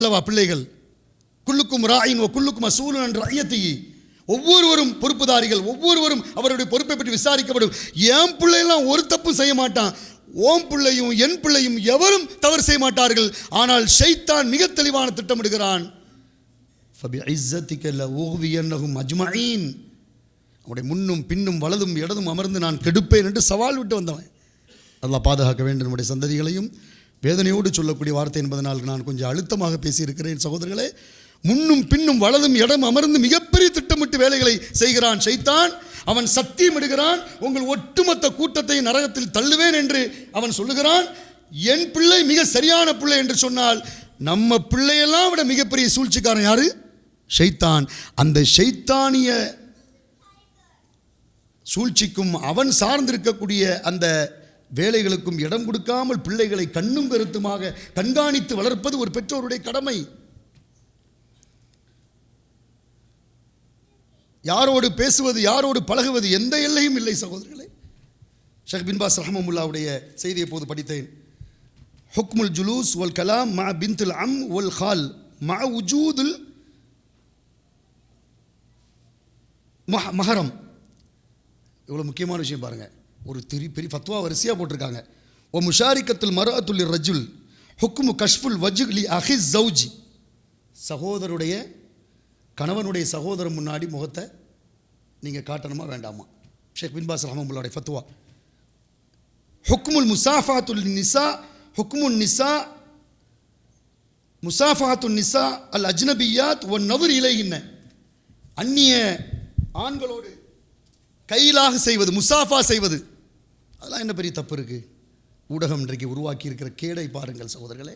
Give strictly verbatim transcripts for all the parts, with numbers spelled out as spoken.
அல்லவா பிள்ளைகள்? குல்லுக்கும் ராயின் குல்லுக்கும் மசூலுன் அன் ரஅய்யத்திஹி, ஒவ்வொருவரும் பொறுப்புதாரிகள், ஒவ்வொருவரும் அவருடைய பொறுப்பை பற்றி விசாரிக்கப்படும். என் பிள்ளையெல்லாம் ஒரு தப்பும் செய்ய மாட்டான், ஓம் பிள்ளையும் என் பிள்ளையும் எவரும் தவறு செய்ய மாட்டார்கள். ஆனால் ஷைத்தான் மிக தெளிவான திட்டமிடுகிறான். ஃபபிஇஸ்ஸத்திக லஉக்வியன்னஹும் அஜ்மஈன், அவருடைய முன்னும் பின்னும் வலதும் இடதும் அமர்ந்து நான் கெடுப்பேன் என்று சவால் விட்டு வந்தவன். அல்லாஹ் பாதுகாக்க வேண்டும் நம்முடைய சந்ததிகளையும். வேதனையோடு சொல்லக்கூடிய வார்த்தை என்பதனால் நான் கொஞ்சம் அழுத்தமாக பேசியிருக்கிறேன் சகோதரர்களே. முன்னும் பின்னும் வலதும் இடம் அமர்ந்து மிகப்பெரிய திட்டமிட்டு வேலைகளை செய்கிறான் ஷைத்தான். அவன் சத்தியம் இடுகிறான், உங்கள் ஒட்டுமொத்த கூட்டத்தை நரகத்தில் தள்ளுவேன் என்று அவன் சொல்லுகிறான். என் பிள்ளை மிக சரியான பிள்ளை என்று சொன்னால் நம்ம பிள்ளையெல்லாம் விட மிகப்பெரிய சூழ்ச்சிக்காரன் யாரு? ஷைத்தான். அந்த ஷைத்தானிய சூழ்ச்சிக்கும் அவன் சார்ந்திருக்கக்கூடிய அந்த வேலைகளுக்கும் இடம் கொடுக்காமல் பிள்ளைகளை கண்ணும் கருத்துமாக கண்காணித்து வளர்ப்பது ஒரு பெற்றோருடைய கடமை. யாரோடு பேசுவது, யாரோடு பழகுவது எந்த எல்லையும் இல்லை சகோதரர்களே. ஷேக் பின் பாஸ் ரஹ்மத்துல்லாஹுடைய செய்தியை போது படித்தேன். ஹுக்முல் ஜுலூஸ் வல் கலாம் மா பின்துல் அம் வல் ஹால் மா உஜூதுல் மஹரம். இவ்வளோ முக்கியமான விஷயம் பாருங்கள். ஒரு திரி பெரிய ஃபத்வா வரிசையாக போட்டிருக்காங்க. ஓ முஷாரிக்கத்துல் மரஅத்துல் ரஜுல் ஹுக்மு கஷ்ஃபுல் வஜ்லி அஹிஸ் ஜௌஜி, சகோதரருடைய கணவனுடைய சகோதரன் முன்னாடி முகத்தை நீங்கள் காட்டணுமா வேண்டாமா? ஷேக் பின் பாஸ் ரஹ்மத்துல்லாஹுடைய ஃபத்வா. ஹுக்முல் முசாஃபாத்துல் நிசா ஹுக்முன் நிசா முசாஃபாத்துல் நிசா அல் அஜ்னபியாத் ஒன் நவர் இலைகின்ன, அந்நிய ஆண்களோடு கையிலாக செய்வது, முசாஃபா செய்வது, அதெல்லாம் என்ன பெரிய தப்பு இருக்குது? ஊடகம் இன்றைக்கு உருவாக்கி இருக்கிற கேடை பாருங்கள் சகோதரர்களே.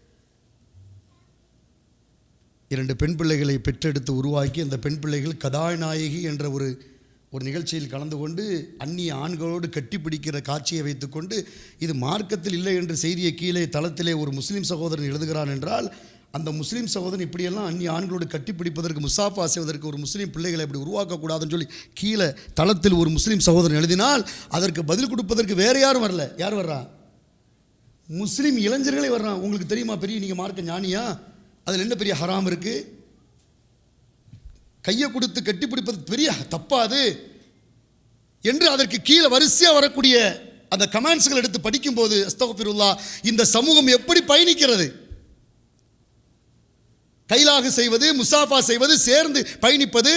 இரண்டு பெண் பிள்ளைகளை பெற்றெடுத்து உருவாக்கி அந்த பெண் பிள்ளைகள் கதாநாயகி என்ற ஒரு ஒரு நிகழ்ச்சியில் கலந்து கொண்டு அந்நிய ஆண்களோடு கட்டிப்பிடிக்கிற காட்சியை வைத்துக்கொண்டு இது மார்க்கத்தில் இல்லை என்று செய்தியை கீழே தளத்திலே ஒரு முஸ்லீம் சகோதரன் எழுதுகிறான் என்றால், அந்த முஸ்லீம் சகோதரன் இப்படியெல்லாம் அந்நிய ஆண்களோடு கட்டிப்பிடிப்பதற்கு, முசாஃபா செய்வதற்கு ஒரு முஸ்லீம் பிள்ளைகளை இப்படி உருவாக்கக்கூடாதுன்னு சொல்லி கீழே தளத்தில் ஒரு முஸ்லீம் சகோதரன் எழுதினால் அதற்கு பதில் கொடுப்பதற்கு வேறு யாரும் வரல. யார் வர்றா? முஸ்லீம் இளைஞர்களே வர்றான். உங்களுக்கு தெரியுமா பெரிய நீங்கள் மார்க்க ஞானியா, அதில் என்ன பெரிய ஹராம் இருக்குது? கையை கொடுத்து கட்டிப்பிடிப்பது பெரிய தப்பாது என்று அதற்கு கீழே வரிசையாக வரக்கூடிய அந்த கமெண்ட்ஸ்கள் எடுத்து படிக்கும்போது அஸ்தக்ஃபிருல்லாஹ், இந்த சமூகம் எப்படி பயணிக்கிறது? கைலாக செய்வது, முசாஃபா செய்வது, சேர்ந்து பயணிப்பது,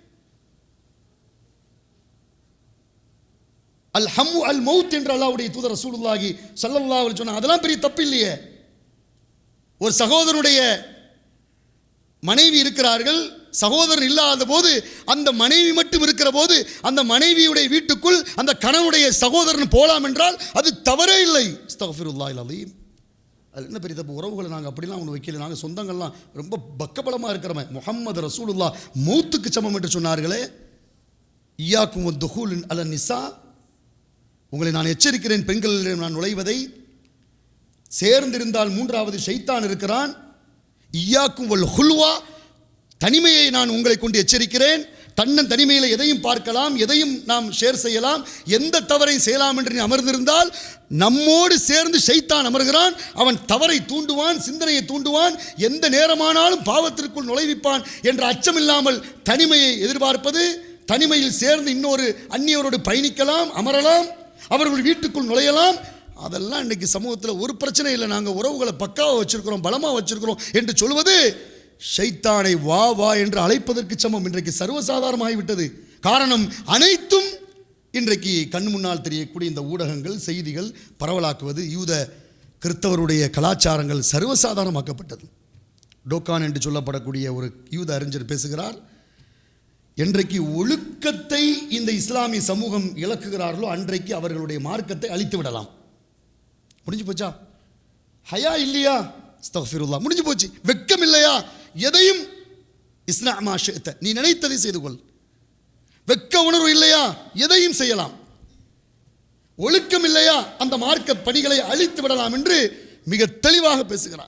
அல் ஹம்மு அல் மௌத் என்று அல்லாஹ்வுடைய தூதர் ரசூலுல்லாஹி ஸல்லல்லாஹு அலைஹி வஸல்லம் அதெல்லாம் பெரிய தப்பு இல்லையே. ஒரு சகோதரனுடைய மனைவி இருக்கிறார்கள், சகோதரன் இல்லாத போது அந்த மனைவி மட்டும் இருக்கிற போது அந்த மனைவியுடைய வீட்டுக்குள் அந்த கணவனுடைய சகோதரன் போலாம் என்றால் அது தவறே இல்லை. அஸ்தக்ஃபிருல்லாஹில் அலீம். அது என்ன பெரிய தப்பு? உறவுகளை நாங்கள் அப்படிலாம் ஒன்று வைக்கல. நாங்கள் சொந்தங்கள்லாம் ரொம்ப பக்கபலமாக இருக்கிறவன். முஹம்மது ரசூலுல்லாஹ் மௌத்துக்கு சமம் என்று சொன்னார்களே. இய்யாக்கும் வத்துஹூல் அல நிசா, உங்களை நான் எச்சரிக்கிறேன் பெண்களிடம் நான் நுழைவதை. சேர்ந்திருந்தால் மூன்றாவது ஷைத்தான் இருக்கிறான். இய்யாக்கும் வல் ஹுல்வா, தனிமையை நான் உங்களை கொண்டு எச்சரிக்கிறேன். தன்னன் தனிமையில் எதையும் பார்க்கலாம், எதையும் நாம் ஷேர் செய்யலாம், எந்த தவறையும் செய்யலாம் என்று நீ அமர்ந்திருந்தால் நம்மோடு சேர்ந்து ஷைத்தான் அமர்கிறான். அவன் தவறை தூண்டுவான், சிந்தனையை தூண்டுவான், எந்த நேரமானாலும் பாவத்திற்குள் நுழைவிப்பான் என்ற அச்சமில்லாமல் தனிமையை எதிர்பார்ப்பது, தனிமையில் சேர்ந்து இன்னொரு அந்நியரோடு பயணிக்கலாம், அமரலாம், அவர்கள் வீட்டுக்குள் நுழையலாம், அதெல்லாம் இன்றைக்கி சமூகத்தில் ஒரு பிரச்சனை இல்லை. நாங்கள் உறவுகளை பக்காவாக வச்சுருக்கிறோம், பலமாக வச்சுருக்கிறோம் என்று சொல்வது ஷைத்தானை வா வா என்று அழைப்பதற்கு சமம். இன்றைக்கு சர்வசாதாரணமாகிவிட்டது. காரணம், அனைத்தும் இன்றைக்கு கண் முன்னால் தெரியக்கூடிய இந்த ஊடகங்கள், செய்திகள் பரவலாக்குவது, யூத கிறிஸ்தவருடைய கலாச்சாரங்கள் சர்வசாதாரணமாக்கப்பட்டது. டோக்கான் என்று சொல்லப்படக்கூடிய ஒரு யூத அறிஞர் பேசுகிறார், என்றைக்கு ஒழுக்கத்தை இந்த இஸ்லாமிய சமூகம் இழக்குகிறார்களோ அன்றைக்கு அவர்களுடைய மார்க்கத்தை அழித்து விடலாம். முடிஞ்சு போச்சா? ஹயா இல்லையா? அஸ்தக்ஃபிருல்லாஹ், முடிஞ்சு போச்சு. வெட்கம் இல்லையா? எதையும் இஸ்னா மா ஷிஅத, நீ நினைத்ததை செய்து கொள். வெட்க உணர்வு இல்லையா? எதையும் செய்யலாம். ஒழுக்கம் இல்லையா? அந்த மார்க்க பணிகளை அழித்து விடலாம் என்று மிக தெளிவாக பேசுகிறார்.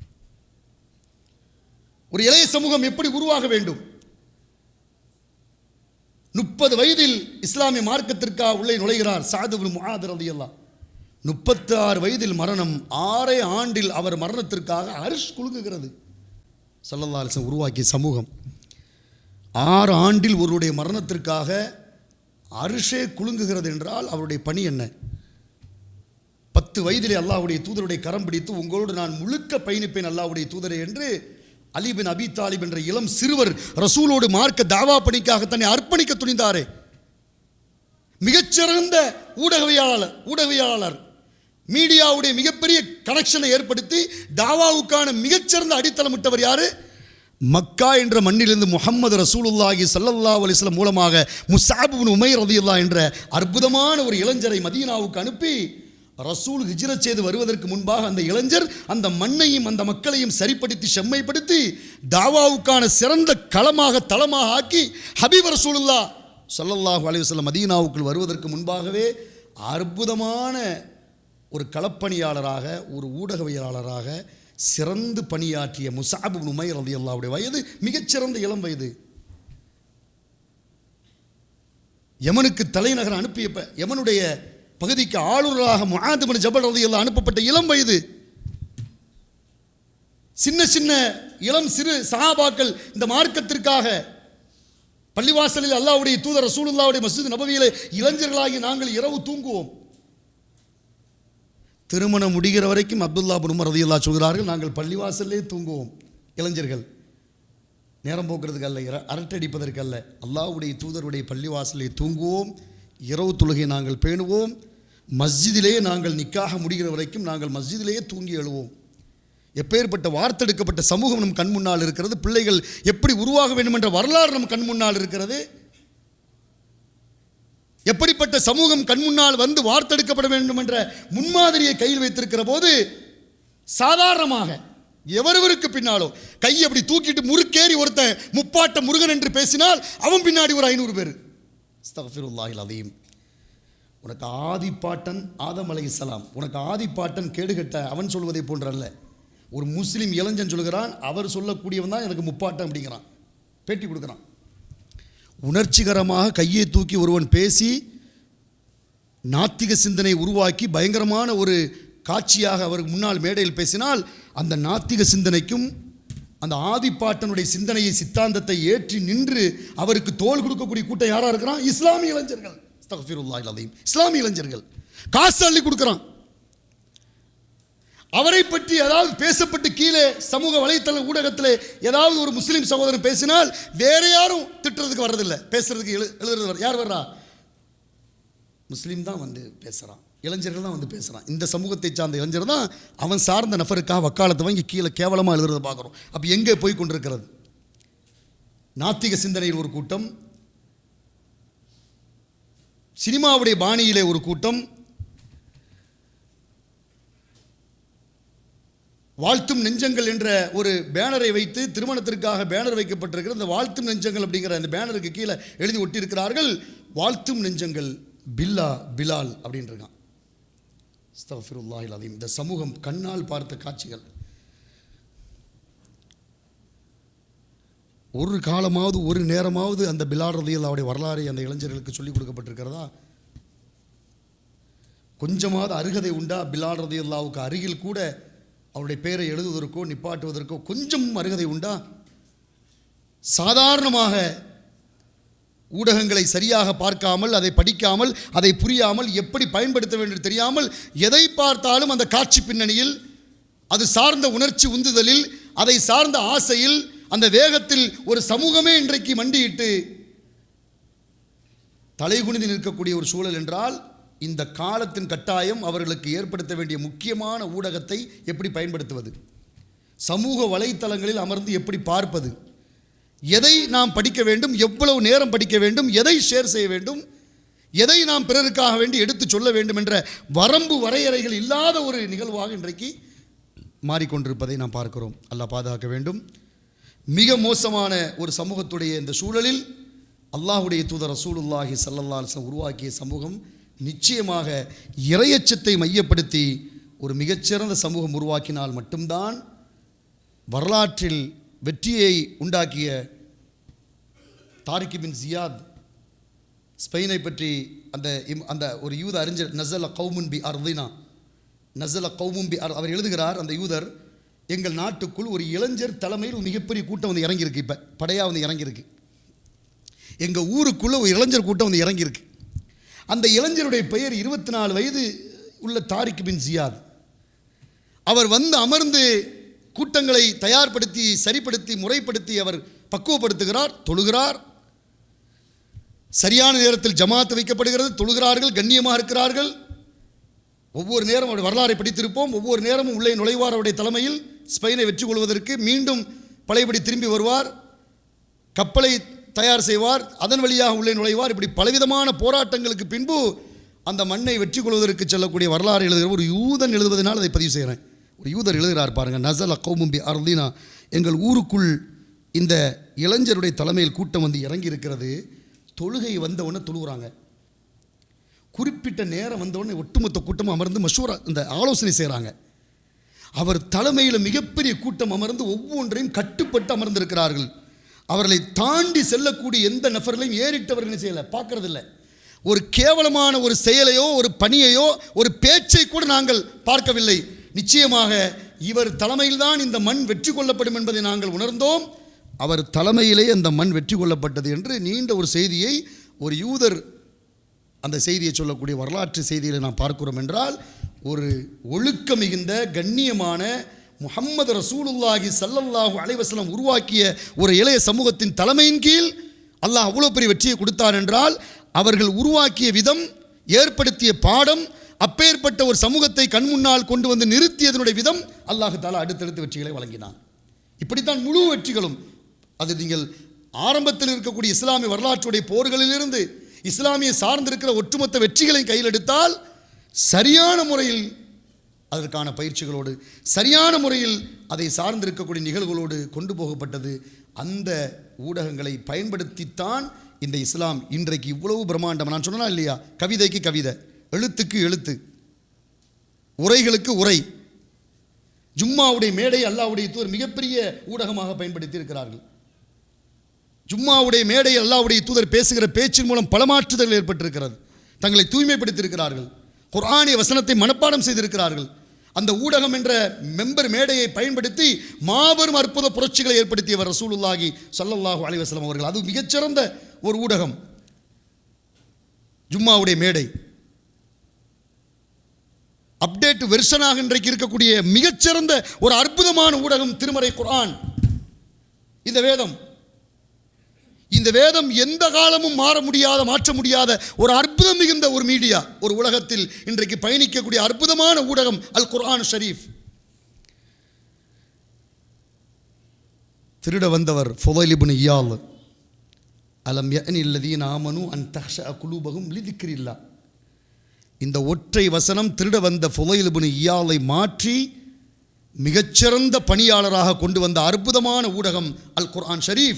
ஒரு இளைய சமூகம் எப்படி உருவாக வேண்டும்? முப்பது வயதில் இஸ்லாமிய மார்க்கத்திற்காக உள்ளே நுழைகிறார் சஅத் இப்னு முஆத் ரலியல்லாஹு. முப்பத்தி ஆறு வயதில் மரணம். ஆறே ஆண்டில் அவர் மரணத்திற்காக அர்ஷ் குலுங்குகிறது. ஸல்லல்லாஹு அலைஹி வஸல்லம் உருவாக்கிய சமூகம். ஆறு ஆண்டில் ஒருவருடைய மரணத்திற்காக அரிஷே குலுங்குகிறது என்றால் அவருடைய பணி என்ன? பத்து வயதிலே அல்லாஹ்வுடைய தூதருடைய கரம் பிடித்து உங்களோடு நான் முழுக்க பயணிப்பேன் அல்லாஹ்வுடைய தூதரே என்று அலி பின் அபி தாலிப் என்ற இளம் சிறுவர் ரசூலோடு மார்க்க தாவா பணிக்காக தன்னை அர்ப்பணிக்க துணிந்தாரே. மிகச்சிறந்த ஊடகவியலாளர் ஊடகவியலாளர் மீடியாவுடைய மிகப்பெரிய கனெக்ஷனை ஏற்படுத்தி தாவாவுக்கான மிகச்சிறந்த அடித்தளமிட்டவர் யாரு? மக்கா என்ற மண்ணிலிருந்து முஹம்மது ரசூலுல்லாஹி ஸல்லல்லாஹு அலைஹி வஸல்லம் மூலமாக முஸ்அப் இப்னு உமைர் ரலியல்லாஹு என்ற அற்புதமான ஒரு இளைஞரை மதீனாவுக்கு அனுப்பி ரசூல் ஹிஜ்ரத் செய்து வருவதற்கு முன்பாக அந்த இளைஞர் அந்த மண்ணையும் அந்த மக்களையும் சரிப்படுத்தி செம்மைப்படுத்தி தாவாவுக்கான சிறந்த களமாக தளமாக ஆக்கி ஹபீப் ரசூலுல்லாஹ் ஸல்லல்லாஹு அலைஹி வஸல்லம் மதீனாவுக்குள் வருவதற்கு முன்பாகவே அற்புதமான ஒரு களப்பணியாளராக ஒரு ஊடகவியலாளராக சிறந்து பணியாற்றிய முஸ்அப் இப்னு உமைர் ரலியல்லாஹுடைய வயது மிகச்சிறந்த இளம் வயது. யமனுக்கு தலைநகர் அனுப்பிய யமனுடைய பகுதிக்கு ஆளுநராக முஆத் இப்னு ஜபல் ரலியல்லாஹு அனுப்பப்பட்ட இளம் வயது. சின்ன சின்ன இளம் சிறு சஹாபாக்கள் இந்த மார்க்கத்திற்காக பள்ளிவாசலில் அல்லாஹ்வுடைய தூதர் ரசூலுல்லாஹ்வுடைய மஸ்ஜித் நபவியிலே இளைஞர்களாகி நாங்கள் இரவு தூங்குவோம். திருமணம் முடிகிற வரைக்கும் அப்துல்லா இப்னு உமர் ரலியல்லாஹு சொல்கிறார்கள், நாங்கள் பள்ளிவாசல்லே தூங்குவோம். இளைஞர்கள் நேரம் போக்குறதுக்கு அல்ல, அரட்டடிப்பதற்கு அல்ல, அல்லாஹ்வுடைய தூதருடைய பள்ளிவாசலே தூங்குவோம், இரவு தொழுகை நாங்கள் பேணுவோம், மஸ்ஜிதிலே நாங்கள் நிக்காக முடிகிற வரைக்கும் நாங்கள் மஸ்ஜிதிலேயே தூங்கி எழுவோம். எப்பேற்பட்ட வார்த்தெடுக்கப்பட்ட சமூகம் நம் கண் முன்னால் இருக்கிறது. பிள்ளைகள் எப்படி உருவாக வேண்டும் என்ற வரலாறு நம் கண் முன்னால் இருக்கிறது. எப்படிப்பட்ட சமூகம் கண் முன்னால் வந்து வார்த்தெடுக்கப்பட வேண்டும் என்ற முன்மாதிரியை கையில் வைத்திருக்கிற போது சாதாரணமாக எவரவருக்கு பின்னாலோ கையை அப்படி தூக்கிட்டு முறுக்கேறி ஒருத்தன் முப்பாட்ட முருகன் என்று பேசினால் அவன் பின்னாடி ஒரு ஐநூறு பேர். அஸ்தக்ஃபிருல்லாஹில் அலீம். உனக்கு ஆதிப்பாட்டன் ஆதம் அலைஹிஸ்ஸலாம், உனக்கு ஆதிப்பாட்டன் கேடுகட்ட அவன் சொல்வதை போன்றல்ல. ஒரு முஸ்லீம் இளைஞன் சொல்கிறான், அவர் சொல்லக்கூடியவன் தான் எனக்கு முப்பாட்டம் அப்படிங்கிறான், பேட்டி கொடுக்குறான். உணர்ச்சிகரமாக கையை தூக்கி ஒருவன் பேசி நாத்திக சிந்தனை உருவாக்கி பயங்கரமான ஒரு காட்சியாக அவருக்கு முன்னால் மேடையில் பேசினால் அந்த நாத்திக சிந்தனைக்கும் அந்த ஆதிப்பாட்டனுடைய சிந்தனையை சித்தாந்தத்தை ஏற்றி நின்று அவருக்கு தோள் கொடுக்கக்கூடிய கூட்டம் யாராக இருக்கிறான்? இஸ்லாமிய இளைஞர்கள். அஸ்தக்ஃபிருல்லாஹில் அலீம். இஸ்லாமிய இளைஞர்கள் காசு அள்ளி கொடுக்குறான். அவரை பற்றி ஏதாவது பேசப்பட்டு கீழே சமூக வலைத்தள ஊடகத்தில் ஏதாவது ஒரு முஸ்லீம் சகோதரன் பேசினால் வேற யாரும் திட்டுறதுக்கு வர்றதில்லை, பேசுறதுக்கு எழு எழுதுறது யார் வர்றா? முஸ்லீம் தான் வந்து பேசுகிறான், இளைஞர்கள் தான் வந்து பேசுகிறான். இந்த சமூகத்தை சார்ந்த இளைஞர் தான் அவன் சார்ந்த நபருக்காக வக்காலத்தை வாங்கி கீழே கேவலமாக எழுதுறதை பார்க்குறோம். அப்போ எங்கே போய் கொண்டிருக்கிறது? நாத்திக சிந்தனையில் ஒரு கூட்டம், சினிமாவுடைய பாணியிலே ஒரு கூட்டம், வாழ்த்தும் நெஞ்சங்கள் என்ற ஒரு பேனரை வைத்து திருமணத்திற்காக பேனர் வைக்கப்பட்டிருக்கிற இந்த வாழ்த்தும் நெஞ்சங்கள் அப்படிங்கிற அந்த பேனருக்கு கீழே எழுதி ஒட்டியிருக்கிறார்கள், வாழ்த்தும் நெஞ்சங்கள் பில்லா பிலால் அப்படின்னு இருக்கான். அஸ்தக்ஃபிருல்லாஹில் அலீம். இந்த சமூகம் கண்ணால் பார்த்த காட்சிகள். ஒரு காலமாவது ஒரு நேரமாவது அந்த பிலால் ரலியல்லாஹுடைய வரலாறை அந்த இளைஞர்களுக்கு சொல்லிக் கொடுக்கப்பட்டிருக்கிறதா? கொஞ்சமாவது அருகதை உண்டா? பிலால் ரலியல்லாஹுக்கு அருகில் கூட அவருடைய பெயரை எழுதுவதற்கோ நிப்பாட்டுவதற்கோ கொஞ்சம் அருகதை உண்டா? சாதாரணமாக ஊடகங்களை சரியாக பார்க்காமல், அதை படிக்காமல், அதை புரியாமல், எப்படி பயன்படுத்த வேண்டும் தெரியாமல் எதை பார்த்தாலும் அந்த காட்சி பின்னணியில், அது சார்ந்த உணர்ச்சி உந்துதலில், அதை சார்ந்த ஆசையில், அந்த வேகத்தில் ஒரு சமூகமே இன்றைக்கு மண்டியிட்டு தலைகுனிந்து நிற்கக்கூடிய ஒரு சூழல் என்றால் இந்த காலத்தின் கட்டாயம் அவர்களுக்கு ஏற்படுத்த வேண்டிய முக்கியமான ஊடகத்தை எப்படி பயன்படுத்துவது, சமூக வலைத்தளங்களில் அமர்ந்து எப்படி பார்ப்பது, எதை நாம் படிக்க வேண்டும், எவ்வளவு நேரம் படிக்க வேண்டும், எதை ஷேர் செய்ய வேண்டும், எதை நாம் பிறருக்காக வேண்டி எடுத்து சொல்ல வேண்டும் என்ற வரம்பு வரையறைகள் இல்லாத ஒரு நிகழ்வாக இன்றைக்கு மாறிக்கொண்டிருப்பதை நாம் பார்க்கிறோம். அல்லாஹ் பாதுகாக்க வேண்டும். மிக மோசமான ஒரு சமூகத்துடைய இந்த சூழலில் அல்லாஹ்வுடைய தூதர் ரசூலுல்லாஹி ஸல்லல்லாஹு அலைஹி வஸல்லம் உருவாக்கிய சமூகம் நிச்சயமாக இறையச்சத்தை மையப்படுத்தி ஒரு மிகச்சிறந்த சமூகம் உருவாக்கினால் மட்டும்தான் வரலாற்றில் வெற்றியை உண்டாக்கிய தாரிக் பின் ஜியாத் ஸ்பெயினை பற்றி அந்த அந்த ஒரு யூத அறிஞர் நஸல கௌமுன் பி அர்தினா நஸல கௌமுன் பி அவர் எழுதுகிறார். அந்த யூதர் எங்கள் நாட்டுக்குள் ஒரு இளைஞர் தலைமையில் ஒரு மிகப்பெரிய கூட்டம் வந்து இறங்கியிருக்கு. இப்போ படையாக வந்து இறங்கியிருக்கு. எங்கள் ஊருக்குள்ளே ஒரு இளைஞர் கூட்டம் வந்து இறங்கியிருக்கு. அந்த இளைஞருடைய பெயர் இருபத்தி நாலு வயது உள்ள தாரிக் பின் ஜியாத். அவர் வந்து அமர்ந்து கூட்டங்களை தயார்படுத்தி சரிப்படுத்தி முறைப்படுத்தி அவர் பக்குவப்படுத்துகிறார். தொழுகிறார். சரியான நேரத்தில் ஜமாத் வைக்கப்படுகிறது. தொழுகிறார்கள், கண்ணியமாக இருக்கிறார்கள். ஒவ்வொரு நேரம் அவருடைய வரலாறை படித்திருப்போம். ஒவ்வொரு நேரமும் உள்ளே நுழைவார். அவருடைய தலைமையில் ஸ்பெயினை வெற்றி கொள்வதற்கு மீண்டும் பழையபடி திரும்பி வருவார். கப்பலை தயார் செய்வார். அதன் வழியாக உள்ளே நுழைவார். இப்படி பலவிதமான போராட்டங்களுக்கு பின்பு அந்த மண்ணை வெற்றி கொள்வதற்கு செல்லக்கூடிய வரலாறு எழுதுகிற ஒரு யூதன் எழுதுவதனால் அதை பதிவு செய்கிறேன். ஒரு யூதர் எழுதுகிறார் பாருங்கள். நசல கௌமும்பி அர்தீனா, எங்கள் ஊருக்குள் இந்த இளைஞருடைய தலைமையில் கூட்டம் வந்து இறங்கி இருக்கிறது. தொழுகை வந்தவுடனே தொழுகிறாங்க. குறிப்பிட்ட நேரம் வந்தவுடனே ஒட்டுமொத்த கூட்டம் அமர்ந்து மஷூரா இந்த ஆலோசனை செய்கிறாங்க. அவர் தலைமையில் மிகப்பெரிய கூட்டம் அமர்ந்து ஒவ்வொன்றையும் கட்டுப்பட்டு அமர்ந்திருக்கிறார்கள். அவர்களை தாண்டி செல்லக்கூடிய எந்த நபர்களையும் ஏறிட்டவர்கள் செய்யலை, பார்க்கறதில்லை. ஒரு கேவலமான ஒரு செயலையோ ஒரு பணியையோ ஒரு பேச்சை கூட நாங்கள் பார்க்கவில்லை. நிச்சயமாக இவர் தலைமையில்தான் இந்த மண் வெற்றி கொள்ளப்படும் என்பதை நாங்கள் உணர்ந்தோம். அவர் தலைமையிலே அந்த மண் வெற்றி கொள்ளப்பட்டது என்று நீண்ட ஒரு செய்தியை ஒரு யூதர் அந்த செய்தியை சொல்லக்கூடிய வரலாற்று செய்திகளை நாம் பார்க்கிறோம். என்றால் ஒரு ஒழுக்க மிகுந்த கண்ணியமான முஹம்மது ரசூலுல்லாஹி ஸல்லல்லாஹு அலைஹி வஸல்லம் உருவாக்கிய ஒரு இளைய சமூகத்தின் தலைமையின் கீழ் அல்லாஹ் அவ்வளோ பெரிய வெற்றியை கொடுத்தான் என்றால் அவர்கள் உருவாக்கிய விதம், ஏற்படுத்திய பாடம், அப்பேற்பட்ட ஒரு சமூகத்தை கண் முன்னால் கொண்டு வந்து நிறுத்தியதனுடைய விதம் அல்லாஹ் தஆலா அடுத்தடுத்து வெற்றிகளை வழங்கினான். இப்படித்தான் முழு வெற்றிகளும். அது நீங்கள் ஆரம்பத்தில் இருக்கக்கூடிய இஸ்லாமிய வரலாற்றுடைய போர்களிலிருந்து இஸ்லாமிய சார்ந்திருக்கிற ஒட்டுமொத்த வெற்றிகளை கையில் எடுத்தால் சரியான முறையில் அதற்கான பயிற்சிகளோடு சரியான முறையில் அதை சார்ந்திருக்கக்கூடிய நிகழ்வுகளோடு கொண்டு போகப்பட்டது. அந்த ஊடகங்களை பயன்படுத்தித்தான் இந்த இஸ்லாம் இன்றைக்கு இவ்வளவு பிரம்மாண்டம். நான் சொன்னா இல்லையா, கவிதைக்கு கவிதை, எழுத்துக்கு எழுத்து, உரைகளுக்கு உரை. ஜும்மாவுடைய மேடை அல்லாஹ்வுடைய தூதர் மிகப்பெரிய ஊடகமாக பயன்படுத்தி இருக்கிறார்கள். ஜும்மாவுடைய மேடை அல்லாஹ்வுடைய தூதர் பேசுகிற பேச்சின் மூலம் பல மாற்றுதல்கள் ஏற்பட்டிருக்கிறது. தங்களை தூய்மைப்படுத்தியிருக்கிறார்கள். குர்ஆனிய வசனத்தை மனப்பாடம் செய்திருக்கிறார்கள். அந்த ஊடகம் என்ற மெம்பர் மேடையை பயன்படுத்தி மாபெரும் அற்புத புரட்சிகளை ஏற்படுத்தியவர் ரசூலுல்லாஹி ஸல்லல்லாஹு அலைஹி வஸல்லம் அவர்கள். அது மிகச்சிறந்த ஒரு ஊடகம் ஜும்மாவுடைய மேடை. அப்டேட் வெர்ஷனாக இன்றைக்கு இருக்கக்கூடிய மிகச்சிறந்த ஒரு அற்புதமான ஊடகம் திருமறை குர்ஆன். இந்த வேதம் இந்த வேதம் எந்த காலமும் மாற முடியாத மாற்ற முடியாத ஒரு அற்புதம் மிகுந்த ஒரு மீடியா, ஒரு உலகத்தில் இன்றைக்கு பயணிக்கக்கூடிய அற்புதமான ஊடகம் அல் குர்ஆன் ஷரீஃப். திருட வந்தவர் ஃபுதைல் இப்னு இயால். அலம் யஅனி அல்லதீன ஆமனு அன் தஹ்ஷஅ குலூபஹும் லிதிக்ரில்லாஹ். இந்த ஒற்றை வசனம் திருட வந்த ஃபுதைல் இப்னு இயாலை மாற்றி மிகச்சிறந்த பணியாளராக கொண்டு வந்த அற்புதமான ஊடகம் அல் குர்ஆன் ஷரீஃப்.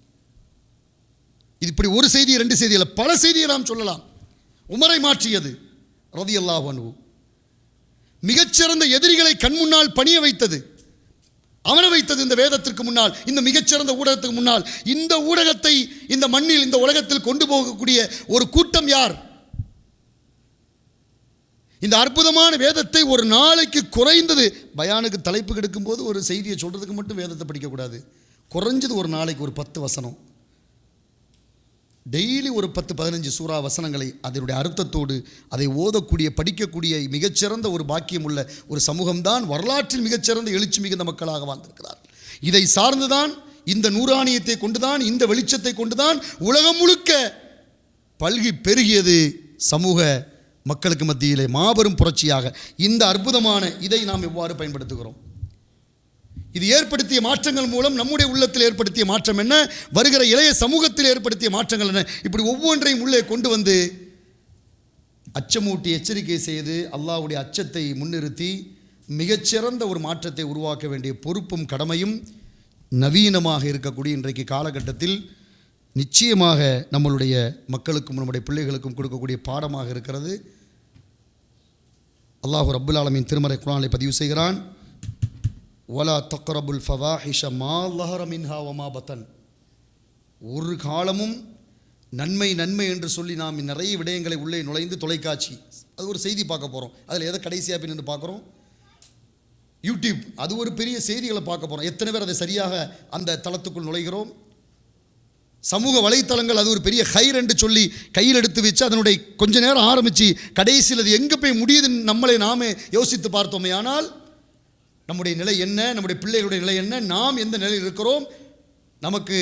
இது இப்படி ஒரு செய்தி ரெண்டு செய்தி இல்லை, பல செய்தியை நாம் சொல்லலாம். உமரை மாற்றியது ரலியல்லாஹு அன்ஹு. மிகச்சிறந்த எதிரிகளை கண் முன்னால் பணிய வைத்தது, அமர வைத்தது இந்த வேதத்திற்கு முன்னால், இந்த மிகச்சிறந்த ஊடகத்துக்கு முன்னால். இந்த ஊடகத்தை இந்த மண்ணில் இந்த உலகத்தில் கொண்டு போகக்கூடிய ஒரு கூட்டம் யார்? இந்த அற்புதமான வேதத்தை ஒரு நாளைக்கு குறைந்தது பயானுக்கு தலைப்பு கெடுக்கும் போது ஒரு செய்தியை சொல்றதுக்கு மட்டும் வேதத்தை படிக்கக்கூடாது. குறைஞ்சது ஒரு நாளைக்கு ஒரு பத்து வசனம், டெய்லி ஒரு பத்து பதினஞ்சு சூறா வசனங்களை அதனுடைய அர்த்தத்தோடு அதை ஓதக்கூடிய படிக்கக்கூடிய மிகச்சிறந்த ஒரு பாக்கியம் உள்ள ஒரு சமூகம்தான் வரலாற்றில் மிகச்சிறந்த எழுச்சி மிகுந்த மக்களாக வாழ்ந்திருக்கிறார்கள். இதை சார்ந்துதான், இந்த நூறானியத்தை கொண்டுதான், இந்த வெளிச்சத்தை கொண்டுதான் உலகம் முழுக்க பல்கி பெருகியது சமூக மக்களுக்கு மத்தியிலே மாபெரும் புரட்சியாக. இந்த அற்புதமான இதை நாம் எவ்வாறு பயன்படுத்துகிறோம்? இது ஏற்படுத்திய மாற்றங்கள் மூலம் நம்முடைய உள்ளத்தில் ஏற்படுத்திய மாற்றம் என்ன, வருகிற இளைய சமூகத்தில் ஏற்படுத்திய மாற்றங்கள் என்ன, இப்படி ஒவ்வொன்றையும் உள்ளே கொண்டு வந்து அச்சமூட்டி எச்சரிக்கை செய்து அல்லாஹ்வுடைய அச்சத்தை முன்னிறுத்தி மிகச்சிறந்த ஒரு மாற்றத்தை உருவாக்க வேண்டிய பொறுப்பும் கடமையும் நவீனமாக இருக்கக்கூடிய இன்றைக்கு காலகட்டத்தில் நிச்சயமாக நம்மளுடைய மக்களுக்கும் நம்முடைய பிள்ளைகளுக்கும் கொடுக்கக்கூடிய பாடமாக இருக்கிறது. அல்லாஹ் ரப்புல் ஆலமீன் திருமறை குர்ஆனிலே பதிவு செய்கிறான், வலா தக்ரபுல் ஃபவாஹிஷ மா ظஹர மின்ஹா வமா பத்தன். ஒரு காலமும் நன்மை நன்மை என்று சொல்லி நாம் நிறைய விடயங்களை உள்ளே நுழைந்து தொலைக்காட்சி அது ஒரு செய்தி பார்க்க போகிறோம். அதில் எதை கடைசியாக பின்னு பார்க்குறோம்? யூடியூப், அது ஒரு பெரிய செய்திகளை பார்க்க போகிறோம். எத்தனை பேர் அதை சரியாக அந்த தளத்துக்குள் நுழைகிறோம்? சமூக வலைத்தளங்கள் அது ஒரு பெரிய ஹைர் என்று சொல்லி கையில் எடுத்து வச்சு அதனுடைய கொஞ்ச நேரம் ஆரம்பித்து கடைசியில் அது எங்கே போய் முடியுதுன்னு நம்மளை நாமே யோசித்து பார்த்தோமே. ஆனால் நம்முடைய நிலை என்ன, நம்முடைய பிள்ளைகளுடைய நிலை என்ன, நாம் எந்த நிலையில் இருக்கிறோம்? நமக்கு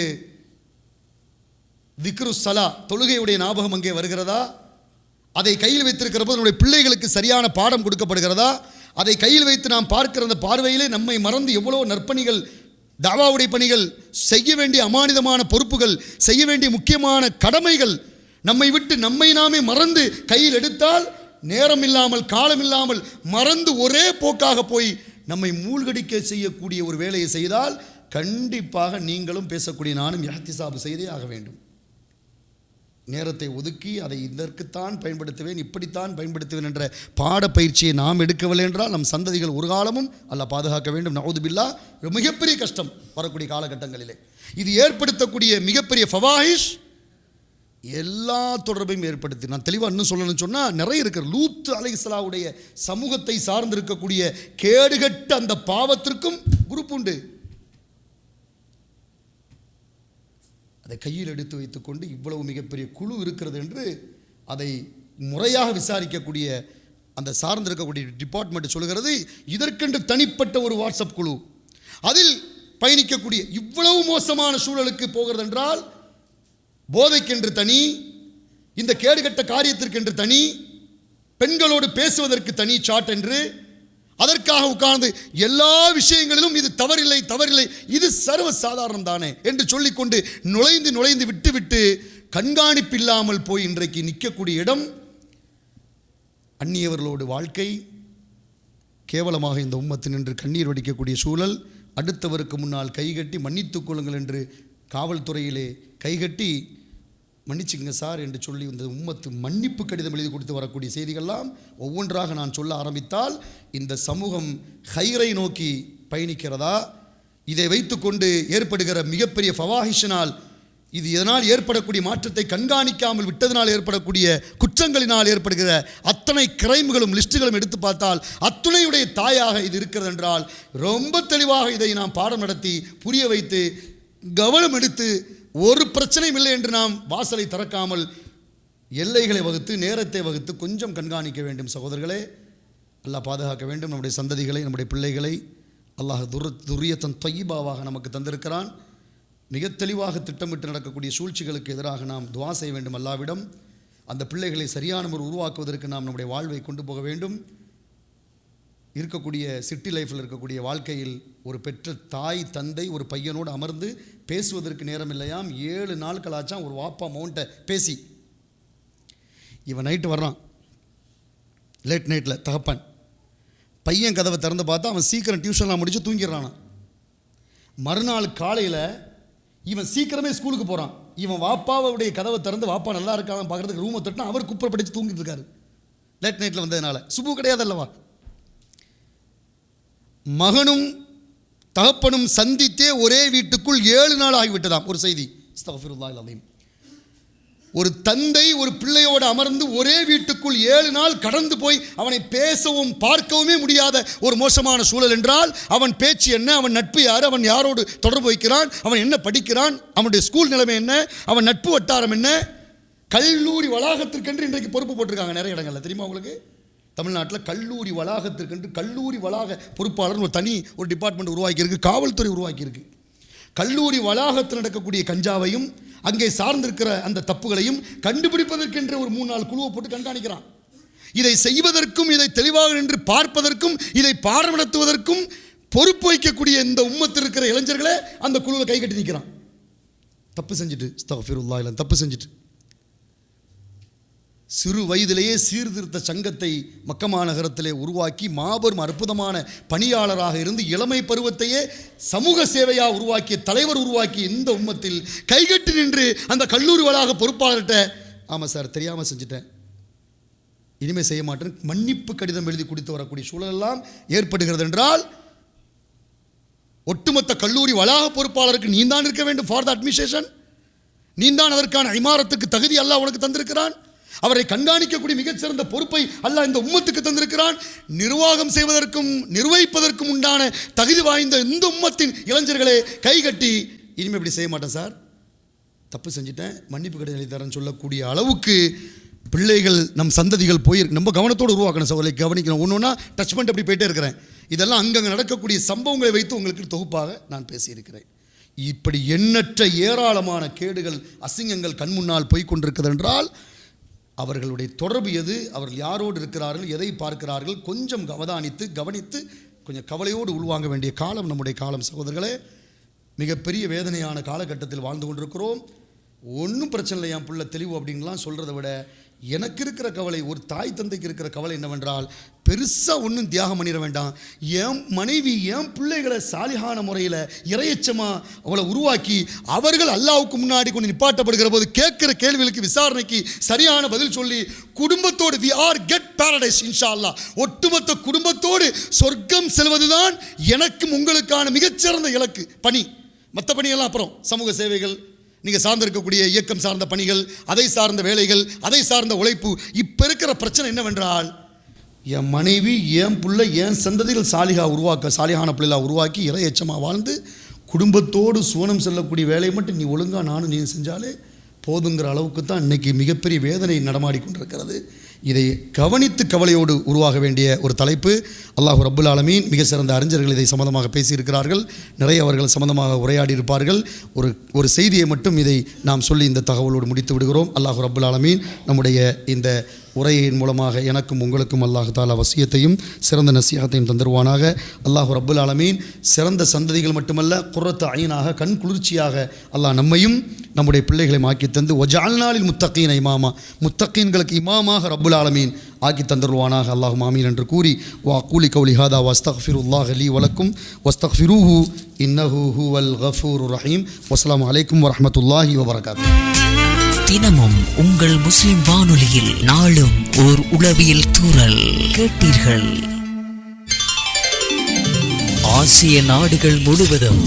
திக்ரு ஸலா, தொழுகையுடைய ஞாபகம் அங்கே வருகிறதா? அதை கையில் வைத்திருக்கிற போது நம்முடைய பிள்ளைகளுக்கு சரியான பாடம் கொடுக்கப்படுகிறதா? அதை கையில் வைத்து நாம் பார்க்கிற அந்த பார்வையிலே நம்மை மறந்து எவ்வளோ நற்பணிகள், தாவாவுடைய பணிகள், செய்ய வேண்டிய அமானிதமான பொறுப்புகள், செய்ய வேண்டிய முக்கியமான கடமைகள் நம்மை விட்டு நம்மை நாமே மறந்து கையில் எடுத்தால், நேரம் இல்லாமல் காலம் இல்லாமல் மறந்து ஒரே போக்காக போய் நம்மை மூழ்கடிக்க செய்யக்கூடிய ஒரு வேலையை செய்தால் கண்டிப்பாக நீங்களும் பேசக்கூடிய நானும் இஹ்திசாப் செய்தே ஆக வேண்டும். நேரத்தை ஒதுக்கி அதை இதற்குத்தான் பயன்படுத்துவேன், இப்படித்தான் பயன்படுத்துவேன் என்ற பாடப்பயிற்சியை நாம் எடுக்கவில்லை என்றால் நம் சந்ததிகள் ஒரு காலமும் அல்லாஹ் பாதுகாக்க வேண்டும். நஊது பில்லாஹ். மிகப்பெரிய கஷ்டம் வரக்கூடிய காலகட்டங்களிலே இது ஏற்படுத்தக்கூடிய மிகப்பெரிய ஃபவாஹிஷ் எல்லா தொடர்பையும் ஏற்படுத்தி, நான் தெளிவாக இன்னும் சொல்லணும்னு சொன்னால் நிறைய இருக்கிற லூத் அலைஹிஸ்ஸலாமுடைய சமூகத்தை சார்ந்திருக்கக்கூடிய கேடுகட்ட அந்த பாவத்திற்கும் குரூப் உண்டு. அதை கையில் எடுத்து வைத்துக்கொண்டு இவ்வளவு மிகப்பெரிய குழு இருக்கிறது என்று அதை முறையாக விசாரிக்கக்கூடிய அந்த சார்ந்திருக்கக்கூடிய டிபார்ட்மெண்ட் சொல்கிறது. இதற்கென்று தனிப்பட்ட ஒரு வாட்ஸ்அப் குழு, அதில் பயணிக்கக்கூடிய இவ்வளவு மோசமான சூழலுக்கு போகிறது என்றால், போதைக்கென்று தனி, இந்த கேடுகட்ட காரியத்திற்கென்று தனி, பெண்களோடு பேசுவதற்கு தனி சாட் என்று, அதற்காக உட்கார்ந்து எல்லா விஷயங்களிலும் இது தவறில்லை தவறில்லை இது சர்வ சாதாரணம் தானே என்று சொல்லிக்கொண்டு நுழைந்து நுழைந்து விட்டு விட்டு கண்காணிப்பு இல்லாமல் போய் இன்றைக்கு நிற்கக்கூடிய இடம் அந்நியவர்களோடு வாழ்க்கை. கேவலமாக இந்த உம்மத்து நின்று கண்ணீர் வடிக்கக்கூடிய சூழல். அடுத்தவருக்கு முன்னால் கைகட்டி மன்னித்துக் கொள்ளுங்கள் என்று காவல்துறையிலே கைகட்டி மன்னிச்சுங்க சார் என்று சொல்லி இந்த உம்மத்து மன்னிப்பு கடிதம் எழுதி கொடுத்து வரக்கூடிய செய்திகள்லாம் ஒவ்வொன்றாக நான் சொல்ல ஆரம்பித்தால் இந்த சமூகம் ஹைரை நோக்கி பயணிக்கிறதா? இதை வைத்துக்கொண்டு ஏற்படுகிற மிகப்பெரிய ஃபவாஹிஷினால், இது இதனால் ஏற்படக்கூடிய மாற்றத்தை கண்காணிக்காமல் விட்டதனால் ஏற்படக்கூடிய குற்றங்களினால் ஏற்படுகிற அத்தனை கிரைம்களும் லிஸ்ட்டுகளும் எடுத்து பார்த்தால் அத்துணையுடைய தாயாக இது இருக்கிறது என்றால் ரொம்ப தெளிவாக இதை நாம் பாடம் நடத்தி புரிய வைத்து கவனம் எடுத்து ஒரு பிரச்சனையும் இல்லை என்று நாம் வாசலை திறக்காமல் எல்லைகளை வகுத்து நேரத்தை வகுத்து கொஞ்சம் கண்காணிக்க வேண்டும். சகோதரர்களே, அல்லாஹ் பாதுகாக்க வேண்டும். நம்முடைய சந்ததிகளை, நம்முடைய பிள்ளைகளை அல்லாஹ் துர் துரியத்தன் தொய்யிபாவாக நமக்கு தந்திருக்கிறான். மிக தெளிவாக திட்டமிட்டு நடக்கக்கூடிய சூழ்ச்சிகளுக்கு எதிராக நாம் துவா செய்ய வேண்டும் அல்லாஹ்விடம். அந்த பிள்ளைகளை சரியான ஒரு உருவாக்குவதற்கு நாம் நம்முடைய வாழ்வை கொண்டு போக வேண்டும். இருக்கக்கூடிய சிட்டி லைஃப்பில் இருக்கக்கூடிய வாழ்க்கையில் ஒரு பெற்ற தாய் தந்தை ஒரு பையனோடு அமர்ந்து பேசுவதற்கு நேரம் இல்லையாம். ஏழு நாட்களாச்சாம் ஒரு வாப்பா மவுண்ட்டை பேசி. இவன் நைட்டு வர்றான், லேட் நைட்டில் தகப்பன் பையன் கதவை திறந்து பார்த்தா அவன் சீக்கிரம் டியூஷன்லாம் முடித்து தூங்கிடுறானான். மறுநாள் காலையில் இவன் சீக்கிரமே ஸ்கூலுக்கு போகிறான். இவன் வாப்பாவுடைய கதவை திறந்து வாப்பா நல்லா இருக்கான்னு பார்க்குறதுக்கு ரூமை தட்டினா அவர் குப்பரை படித்து தூங்கிட்டு இருக்காரு. லேட் நைட்டில் வந்ததுனால சுபு கிடையாது அல்லவா? மகனும் தகப்பனும் சந்தித்தே ஒரே வீட்டுக்குள் ஏழு நாள் ஆகிவிட்டதாம். ஒரு செய்தி, அஸ்தக்ஃபிருல்லாஹ் அலீம். ஒரு தந்தை ஒரு பிள்ளையோடு அமர்ந்து ஒரே வீட்டுக்குள் ஏழு நாள் கடந்து போய் அவனை பேசவும் பார்க்கவுமே முடியாத ஒரு மோசமான சூழல் என்றால் அவன் பேச்சு என்ன, அவன் நட்பு யார், அவன் யாரோடு தொடர்பு வைக்கிறான், அவன் என்ன படிக்கிறான், அவனுடைய ஸ்கூல் நிலைமை என்ன, அவன் நட்பு வட்டாரம் என்ன. கல்லூரி வளாகத்திற்கென்று இன்றைக்கு பொறுப்பு போட்டிருக்காங்க நிறைய இடங்களில், தெரியுமா உங்களுக்கு? தமிழ்நாட்டில் கல்லூரி வளாகத்திற்கென்று கல்லூரி வளாக பொறுப்பாளர் ஒரு தனி ஒரு டிபார்ட்மெண்ட் உருவாக்கியிருக்கு, காவல்துறை உருவாக்கியிருக்கு. கல்லூரி வளாகத்தில் நடக்கக்கூடிய கஞ்சாவையும் அங்கே சார்ந்திருக்கிற அந்த தப்புகளையும் கண்டுபிடிப்பதற்கென்ற ஒரு மூணு நாள் குழுவை போட்டு கண்காணிக்கிறான். இதை செய்வதற்கும் இதை தெளிவாக நின்று பார்ப்பதற்கும் இதை பாடம் நடத்துவதற்கும் பொறுப்பு வைக்கக்கூடிய இந்த உம்மத்தில் இருக்கிற இளைஞர்களே அந்த குழுவை கை கட்டி நிற்கிறான். தப்பு செஞ்சுட்டு, அஸ்தக்ஃபிருல்லாஹ் இல்லை தப்பு செஞ்சுட்டு சிறு வயதிலேயே சீர்திருத்த சங்கத்தை மக்கமா நகரத்திலே உருவாக்கி மாபெரும் அற்புதமான பணியாளராக இருந்து இளமை பருவத்தையே சமூக சேவையாக உருவாக்கிய தலைவர் உருவாக்கிய இந்த உம்மத்தில் கைகட்டி நின்று அந்த கல்லூரி வளாக பொறுப்பாளர்கிட்ட, ஆமாம் சார் தெரியாமல் செஞ்சுட்டேன், இனிமேல் செய்ய மாட்டேன், மன்னிப்பு கடிதம் எழுதி கொடுத்து வரக்கூடிய சூழலெல்லாம் ஏற்படுகிறது என்றால் ஒட்டுமொத்த கல்லூரி வளாக பொறுப்பாளருக்கு நீ தான் இருக்க வேண்டும். ஃபார் த அட்மினிஸ்ட்ரேஷன் நீ தான் அதற்கான இமாரத்துக்கு தகுதி அல்லாஹ் உனக்கு தந்திருக்கிறான். அவரை கண்காணிக்கக்கூடிய மிகச்சிறந்த பொறுப்பை அல்லாஹ் இந்த உம்மத்துக்கு தந்திருக்கிறான். நிர்வாகம் செய்வதற்கும் நிர்வகிப்பதற்கும் உண்டான தகுதி வாய்ந்த இந்த உம்மத்தின் இளைஞர்களே கைகட்டி இனிமேல் இப்படி செய்ய மாட்டேன் சார், தப்பு செஞ்சுட்டேன், மன்னிப்பு கடிதம் எழுதி தரேன்னு சொல்லக்கூடிய அளவுக்கு பிள்ளைகள் நம் சந்ததிகள் போயிருக்கு. நம்ம கவனத்தோடு உருவாக்கணும் சகோதரி, கவனிக்கணும். ஒன்று ஒன்றா டச் பண்ணிட்டு அப்படி போயிட்டே இருக்கிறேன். இதெல்லாம் அங்கங்கே நடக்கக்கூடிய சம்பவங்களை வைத்து உங்களுக்கு தொகுப்பாக நான் பேசியிருக்கிறேன். இப்படி எண்ணற்ற ஏராளமான கேடுகள் அசிங்கங்கள் கண் முன்னால் போய் கொண்டிருக்கிறது என்றால் அவர்களுடைய தொடர்பு எது, அவர்கள் யாரோடு இருக்கிறார்கள், எதை பார்க்கிறார்கள், கொஞ்சம் அவதானித்து கவனித்து கொஞ்சம் கவலையோடு உள்வாங்க வேண்டிய காலம் நம்முடைய காலம் சகோதரர்களே. மிகப்பெரிய வேதனையான காலகட்டத்தில் வாழ்ந்து கொண்டிருக்கிறோம். ஒன்றும் பிரச்சனை இல்லை என் பிள்ளை தெளிவு அப்படின்லாம் சொல்கிறத விட எனக்கு இருக்கிற கவலை, ஒரு தாய் தந்தைக்கு இருக்கிற கவலை என்னவென்றால், பெருசாக ஒன்றும் தியாகம் பண்ணிட வேண்டாம், என் மனைவி என் பிள்ளைகளை சாலிகான முறையில் இறையச்சமாக அவளை உருவாக்கி அவர்கள் அல்லாஹ்வுக்கு முன்னாடி கொண்டு நிப்பாட்டப்படுகிற போது கேட்குற கேள்விகளுக்கு விசாரணைக்கு சரியான பதில் சொல்லி குடும்பத்தோடு வி ஆர் கெட் பாரடைஸ் இன்ஷா அல்லாஹ், ஒட்டுமொத்த குடும்பத்தோடு சொர்க்கம் செல்வதுதான் எனக்கும் உங்களுக்கான மிகச்சிறந்த இலக்கு பணி. மற்ற பணியெல்லாம் அப்புறம் சமூக சேவைகள், நீங்கள் சார்ந்திருக்கக்கூடிய இயக்கம் சார்ந்த பணிகள், அதை சார்ந்த வேலைகள், அதை சார்ந்த உழைப்பு. இப்போ இருக்கிற பிரச்சனை என்னவென்றால், என் மனைவி என் பிள்ளை என் சந்ததிகள் சாலிகா உருவாக்க சாலிகான பிள்ளைகளாக உருவாக்கி இறை எச்சமாக வாழ்ந்து குடும்பத்தோடு சுவனம் செல்லக்கூடிய வேலையை மட்டும் நீ ஒழுங்காக நானும் நீ செஞ்சாலே போதுங்கிற அளவுக்கு தான் இன்றைக்கி மிகப்பெரிய வேதனை நடமாடிக்கொண்டிருக்கிறது. இதை கவனித்து கவலையோடு உருவாக வேண்டிய ஒரு தலைப்பு. அல்லாஹ் ரப்புல் ஆலமீன் மிக சிறந்த அறிஞர்கள் இதை சம்பந்தமாக பேசியிருக்கிறார்கள், நிறைய அவர்கள் சம்பந்தமாக உரையாடி இருப்பார்கள். ஒரு ஒரு செய்தியை மட்டும் இதை நாம் சொல்லி இந்த தகவலோடு முடித்து விடுகிறோம். அல்லாஹ் ரப்புல் ஆலமீன் நம்முடைய இந்த உரையின் மூலமாக எனக்கும் உங்களுக்கும் அல்லாஹ் தாலா வசியத்தையும் சிறந்த நசியத்தையும் தந்துருவானாக. அல்லாஹ் ரப்புல் ஆலமீன் சிறந்த சந்ததிகள் மட்டுமல்ல, குர்ரத்து ஐனாக கண் குளிர்ச்சியாக அல்லாஹ் நம்மையும் நம்முடைய பிள்ளைகளையும் ஆக்கி தந்து வஜஅல்னாலில் முத்தகீன இமாமா, முத்தகீன்களுக்கு இமாமாக ரப்புல் ஆலமீன் ஆக்கி தந்துருவானாக. அல்லாஹும் ஆமீன் என்று கூறி வா கூலி கௌலி ஹாதா வஸ்தக்ஃபிருல்லாஹ் லீ வலக்கும் வஸ்தக்ஃபிரூஹு இன்னஹு ஹுவல் கஃபூருர் ரஹீம். வஸ்ஸலாமு அலைக்கும் வரஹ்மத்துல்லாஹி வபரகாத்துஹு. தினமும் உங்கள் முஸ்லிம் வானொலியில் நாளும் ஓர் உளவியல் தூறல் கேட்டீர்கள். ஆசிய நாடுகள் முழுவதும்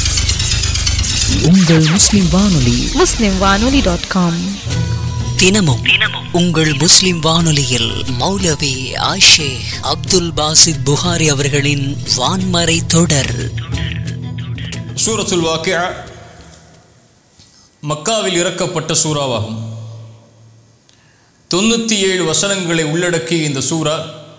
உங்கள் முஸ்லிம் வானொலி முஸ்லிம் வானொலி டாட் காம். தினமும் உங்கள் முஸ்லிம் வானொலியில் மௌலவி ஆஷேக் அப்துல் பாசித் புகாரி அவர்களின் வான்மறை தொடர். சூரத்துல் வாக்கியா மக்காவில் இறக்கப்பட்ட சூறாவாகும். தொண்ணூற்றி ஏழு வசனங்களை உள்ளடக்கிய இந்த சூரா,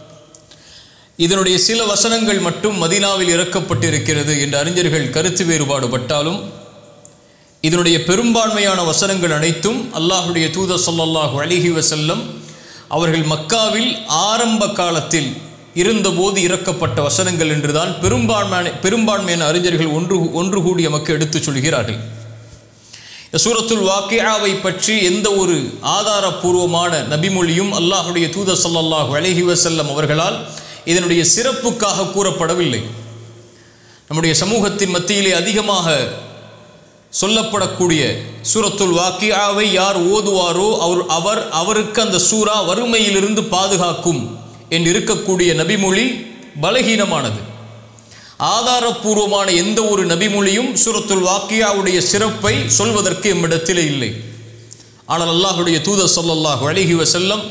இதனுடைய சில வசனங்கள் மட்டும் மதீனாவில் இறக்கப்பட்டிருக்கிறது என்ற அறிஞர்கள் கருத்து வேறுபாடுபட்டாலும் இதனுடைய பெரும்பான்மையான வசனங்கள் அனைத்தும் அல்லாஹுடைய தூதர் ஸல்லல்லாஹு அலைஹி வஸல்லம் அவர்கள் மக்காவில் ஆரம்ப காலத்தில் இருந்தபோது இறக்கப்பட்ட வசனங்கள் என்றுதான் பெரும்பான்மையான பெரும்பான்மையான அறிஞர்கள் ஒன்று ஒன்று கூடி நமக்கு எடுத்துச் சொல்கிறார்கள். சூரத்துல் வாக்கியாவை பற்றி எந்த ஒரு ஆதாரபூர்வமான நபிமொழியும் அல்லாஹுடைய தூதர் ஸல்லல்லாஹு அலைஹி வஸல்லம் அவர்களால் இதனுடைய சிறப்புக்காக கூறப்படவில்லை. நம்முடைய சமூகத்தின் மத்தியிலே அதிகமாக சொல்லப்படக்கூடிய சூரத்துல் வாக்கியாவை யார் ஓதுவாரோ அவர் அவர் அவருக்கு அந்த சூரா வறுமையிலிருந்து பாதுகாக்கும் என்று இருக்கக்கூடிய நபிமொழி பலகீனமானது. ஆதாரபூர்வமான எந்த ஒரு நபிமொழியும் சூரத்துல் வாக்கியாவுடைய சிறப்பை சொல்வதற்கு எம்மிடத்திலே இல்லை. ஆனால் அல்லாஹுடைய தூதர் ஸல்லல்லாஹு அலைஹி வஸல்லம்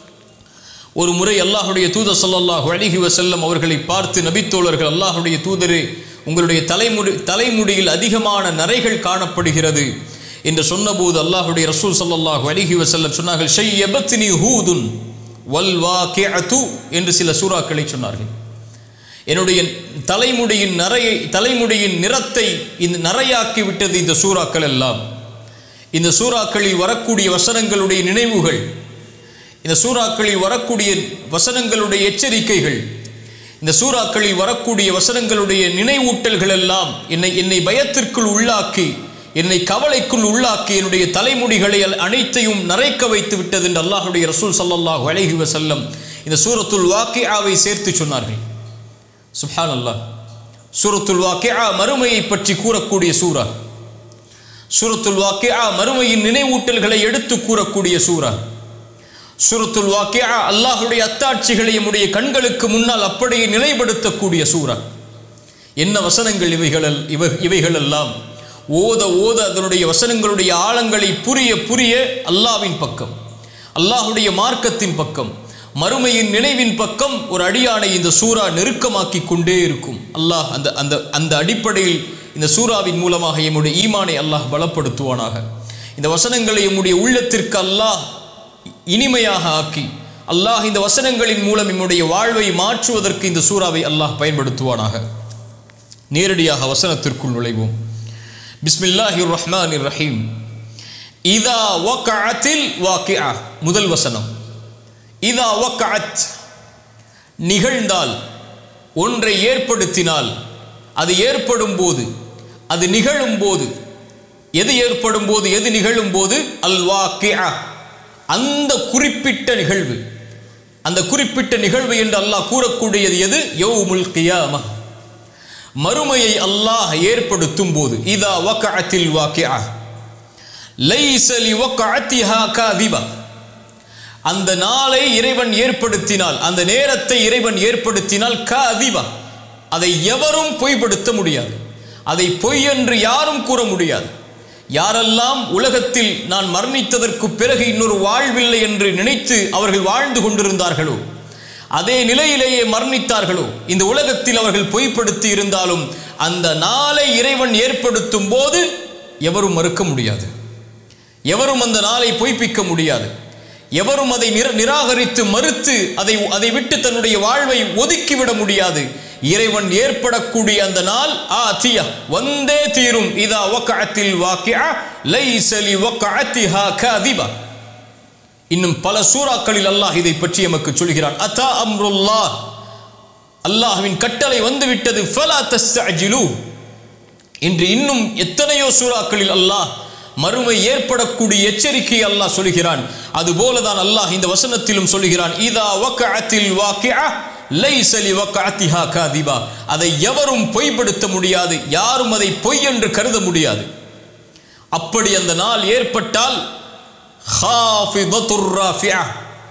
ஒரு முறை அல்லாஹுடைய தூதர் ஸல்லல்லாஹு அலைஹி வஸல்லம் அவர்களை பார்த்து, நபித்தோழர்கள், அல்லாஹுடைய தூதரே, உங்களுடைய தலைமுடி தலைமுடியில் அதிகமான நரைகள் காணப்படுகிறது என்று சொன்னபோது அல்லாஹுடைய ரசூல் ஸல்லல்லாஹு அலைஹி வஸல்லம் சொன்னார்கள், ஷையபத்னி ஹூதுன் வல் வாக்கிஅத்து என்று சில சூறாக்களை சொன்னார்கள். என்னுடைய தலைமுடியின் நரையை தலைமுடியின் நிறத்தை இந்த நரையாக்கி விட்டது இந்த சூறாக்கள் எல்லாம். இந்த சூறாக்களில் வரக்கூடிய வசனங்களுடைய நினைவுகள், இந்த சூறாக்களில் வரக்கூடிய வசனங்களுடைய எச்சரிக்கைகள், இந்த சூறாக்களில் வரக்கூடிய வசனங்களுடைய நினைவூட்டல்கள் எல்லாம் என்னை என்னை பயத்திற்குள் உள்ளாக்கி, என்னை கவலைக்குள் உள்ளாக்கி, என்னுடைய தலைமுடிகளை அனைத்தையும் நரைக்க வைத்து விட்டது என்று அல்லாஹுடைய ரசூல் ஸல்லல்லாஹு அலைஹி வஸல்லம் இந்த சூரத்துல் வாக்கியாவை சேர்த்து சொன்னார்கள். சுப்ஹானல்லாஹ். சூரத்துல் வாக்கியா மறுமையை பற்றி கூறக்கூடிய சூரா. சூரத்துல் வாக்கியா மறுமையின் நினைவூட்டல்களை எடுத்து கூறக்கூடிய சூரா. சூரத்துல் வாக்கியா அல்லாஹுடைய அத்தாட்சிகளை நம்முடைய கண்களுக்கு முன்னால் அப்படியே நிலைப்படுத்தக்கூடிய சூரா. என்ன வசனங்கள் இவைகள் இவை இவைகள் எல்லாம் ஓத ஓத அதனுடைய வசனங்களுடைய ஆழங்களை புரிய புரிய அல்லாஹ்வின் பக்கம், அல்லாஹுடைய மார்க்கத்தின் பக்கம், மறுமையின் நினைவின் பக்கம் ஒரு அடியானை இந்த சூரா நெருக்கமாக்கி கொண்டே இருக்கும். அல்லாஹ் அந்த அந்த அந்த அடிப்படையில் இந்த சூராவின் மூலமாக எம்முடைய ஈமானை அல்லாஹ் பலப்படுத்துவானாக. இந்த வசனங்களை எம்முடைய உள்ளத்திற்கு அல்லாஹ் இனிமையாக ஆக்கி, அல்லாஹ் இந்த வசனங்களின் மூலம் எம்முடைய வாழ்வை மாற்றுவதற்கு இந்த சூராவை அல்லாஹ் பயன்படுத்துவானாக. நேரடியாக வசனத்திற்குள் நுழைவோம். பிஸ்மில்லாஹிர் ரஹ்மானிர் ரஹீம். இதா வக்அத்தில் வாக்கிஆ. முதல் வசனம். இதா வக்அத், நிகழ்ந்தால், ஒன்றை ஏற்படுத்தினால், அது ஏற்படும் போது, அது நிகழும் போது, எது ஏற்படும் போது, எது நிகழும் போது, அல் வாக்கிஆ, அந்த குறிப்பிட்ட நிகழ்வு. அந்த குறிப்பிட்ட நிகழ்வு என்று அல்லாஹ் கூறக்கூடியது எது? யௌமுல் கியாமஹ், மறுமையை அல்லாஹ் ஏற்படுத்தும் போது. இதா வக்அத்தில் வாக்கிஆ லைஸ லிவக்அத்திஹா காதிபா, அந்த நாளை இறைவன் ஏற்படுத்தினால், அந்த நேரத்தை இறைவன் ஏற்படுத்தினால், காதிபா, அதை எவரும் பொய்ப்படுத்த முடியாது. அதை பொய் என்று யாரும் கூற முடியாது. யாரெல்லாம் உலகத்தில் நான் மரணித்ததற்கு பிறகு இன்னொரு வாழ்வில்லை என்று நினைத்து அவர்கள் வாழ்ந்து கொண்டிருந்தார்களோ, அதே நிலையிலேயே மரணித்தார்களோ, இந்த உலகத்தில் அவர்கள் பொய்ப்படுத்தி இருந்தாலும் அந்த நாளை இறைவன் ஏற்படுத்தும் போது எவரும் மறுக்க முடியாது. எவரும் அந்த நாளை பொய்ப்பிக்க முடியாது. எவரும் அதை நிராகரித்து மறுத்து அதை அதை விட்டு தன்னுடைய வாழ்வை ஒதுக்கிவிட முடியாது. இறைவன் ஏற்படக்கூடிய அந்த நாள் ஆதியா, வந்தே தீரும். இதா வக்அத்தில் வாக்கிஆ லைஸ லிவக்அத்திஹா காதிபா. இன்னும் பல சூறாக்களில் அல்லாஹ் இதை பற்றி நமக்கு சொல்கிறான். அதா அம்ருல்லாஹ், அல்லாஹ்வின் கட்டளை வந்துவிட்டது. ஃபலா தஸ்தஅஜிலு என்று இன்னும் எத்தனையோ சூறாக்களில் அல்லாஹ் மறுமை ஏற்படக்கூடிய எச்சரிக்கை அல்லாஹ் சொல்கிறான். அதுபோலதான் அல்லாஹ் இந்த வசனத்திலும் சொல்கிறான். இதா வக்அத்தில் வாக்கிஆ லைஸ லிவக்அத்திஹா காதிபா, அதை எவரும் பொய்ப்படுத்த முடியாது. யாரும் அதை பொய் என்று கருத முடியாது. அப்படி அந்த நாள் ஏற்பட்டால் ஹாஃபிதத்துர் ராஃபிஆ,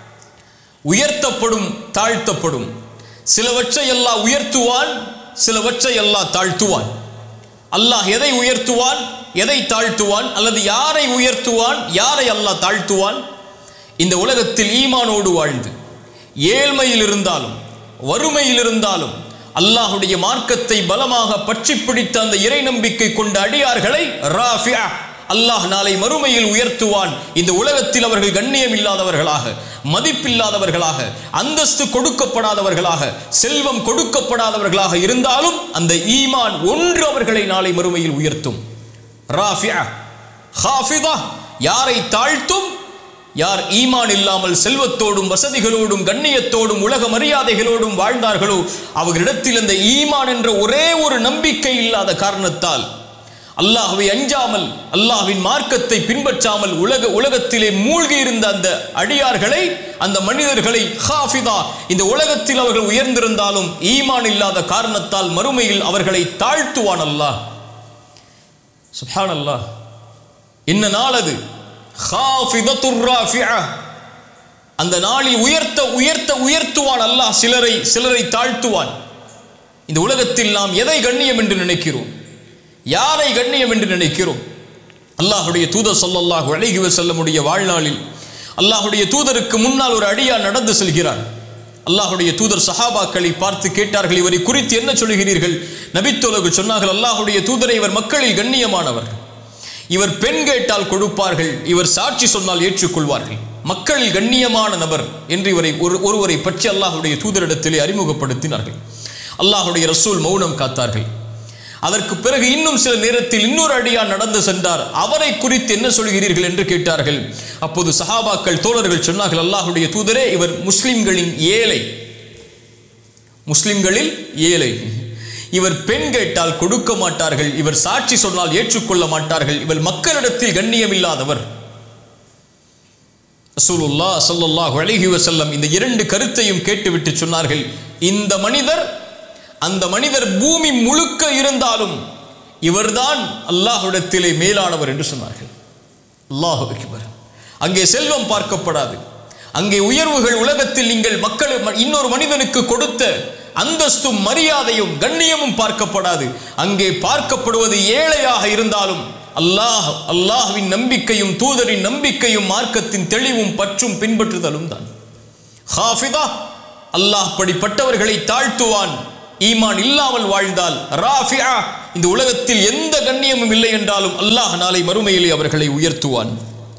உயர்த்தப்படும், தாழ்த்தப்படும். சிலவற்றை அல்லாஹ் உயர்த்துவான், சிலவற்றை அல்லாஹ் தாழ்த்துவான். அல்லாஹ் எதை உயர்த்துவான், எதை தாழ்த்துவான், அல்லது யாரை உயர்த்துவான், யாரை அல்லாஹ் தாழ்த்துவான்? இந்த உலகத்தில் ஈமானோடு வாழ்ந்து ஏழ்மையில் இருந்தாலும் வறுமையில் இருந்தாலும் அல்லாஹுடைய மார்க்கத்தை பலமாக பற்றி பிடித்த அந்த இறை நம்பிக்கை கொண்ட அடியார்களை ராஃபிஆ, அல்லாஹ் நாளை மறுமையில் உயர்த்துவான். இந்த உலகத்தில் அவர்கள் கண்ணியம் இல்லாதவர்களாக, மதிப்பில்லாதவர்களாக, அந்தஸ்து கொடுக்கப்படாதவர்களாக, செல்வம் கொடுக்கப்படாதவர்களாக இருந்தாலும் அந்த ஈமான் ஒன்று அவர்களை நாளை மறுமையில் உயர்த்தும். ராஃபிஆ. ஹாஃபிதா, யாரை தாழ்த்தும்? யார் ஈமான் இல்லாமல் செல்வத்தோடும் வசதிகளோடும் கண்ணியத்தோடும் உலக மரியாதைகளோடும் வாழ்ந்தார்களோ, அவர்களிடத்தில் அந்த ஈமான் என்ற ஒரே ஒரு நம்பிக்கை இல்லாத காரணத்தால், அல்லாஹ்வை அஞ்சாமல், அல்லாஹ்வின் மார்க்கத்தை பின்பற்றாமல் உலக உலகத்திலே மூழ்கி இருந்த அந்த அடியார்களை, அந்த மனிதர்களை ஹாஃபிதா, இந்த உலகத்தில் அவர்கள் உயர்ந்திருந்தாலும் ஈமான் இல்லாத காரணத்தால் மறுமையில் அவர்களை தாழ்த்துவான் அல்லாஹ். சுப்ஹானல்லாஹ். என்ன நாள் அது? ஹாஃபிதத்துர் ராஃபிஆ. அந்த நாளில் உயர்த்த உயர்த்த உயர்த்துவான் அல்லாஹ். சிலரை சிலரை தாழ்த்துவான். இந்த உலகத்தில் நாம் எதை கண்ணியம் என்று நினைக்கிறோம், யாரை கண்ணியம் என்று நினைக்கிறோம்? அல்லாஹுடைய தூதர் ஸல்லல்லாஹு அலைஹி வஸல்லமுடைய வாழ்நாளில் அல்லாஹுடைய தூதருக்கு முன்னால் ஒரு அடியார் நடந்து செல்கிறார். அல்லாஹுடைய தூதர் சஹாபாக்களை பார்த்து கேட்டார்கள், இவரை குறித்து என்ன சொல்கிறீர்கள்? நபித்தோலகு சொன்னார்கள், அல்லாஹுடைய தூதரை, இவர் மக்களில் கண்ணியமானவர், இவர் பெண் கேட்டால் கொடுப்பார்கள், இவர் சாட்சி சொன்னால் ஏற்றுக்கொள்வார்கள், மக்களில் கண்ணியமான நபர் என்று இவரை ஒரு ஒருவரை பற்றி அல்லாஹுடைய தூதரிடத்திலே அறிமுகப்படுத்தினார்கள். அல்லாஹுடைய ரசூல் மௌனம் காத்தார்கள். அதற்கு பிறகு இன்னும் சில நேரத்தில் இன்னொரு அடியார் நடந்து சென்றார். அவரை குறித்து என்ன சொல்கிறீர்கள் என்று கேட்டார்கள். அப்போது சஹாபாக்கள் தோழர்கள் சொன்னார்கள், அல்லாஹுடைய தூதரே, இவர் முஸ்லிம்களின் ஏழை, முஸ்லிம்களில் ஏழை, இவர் பெண் கேட்டால் கொடுக்க மாட்டார்கள், இவர் சாட்சி சொன்னால் ஏற்றுக்கொள்ள மாட்டார்கள், இவர் மக்களிடத்தில் கண்ணியம் இல்லாதவர். ரசூலுல்லாஹ் ஸல்லல்லாஹு அலைஹி வஸல்லம் இந்த இரண்டு கருத்தையும் கேட்டுவிட்டு சொன்னார்கள், இந்த மனிதர், அந்த மனிதர் பூமி முழுக்க இருந்தாலும் இவர்தான் அல்லாஹ்விடத்திலே மேலானவர் என்று சொன்னார்கள். அல்லாஹு அக்பர். அங்கே செல்வம் பார்க்கப்படாது, அங்கே உயர்வுகள், உலகத்தில் நீங்கள் மக்கள் இன்னொரு மனிதனுக்கு கொடுத்த அந்தஸ்தும் மரியாதையும் கண்ணியமும் பார்க்கப்படாது. அங்கே பார்க்கப்படுவது ஏழையாக இருந்தாலும் அல்லாஹ் அல்லாஹ்வின் நம்பிக்கையும் தூதரின் நம்பிக்கையும் மார்க்கத்தின் தெளிவும் பற்றும் பின்பற்றுதலும் தான். ஹாஃபிதா, அல்லாஹ் படிப்பட்டவர்களை தாழ்த்துவான். ஈமான் இல்லாமல் வாழ்ந்தால் ராஃபிஆ, இந்த உலகத்தில் எந்த கண்ணியமும் இல்லை என்றாலும் அல்லாஹ் நாளை மறுமையிலே அவர்களை உயர்த்துவான்.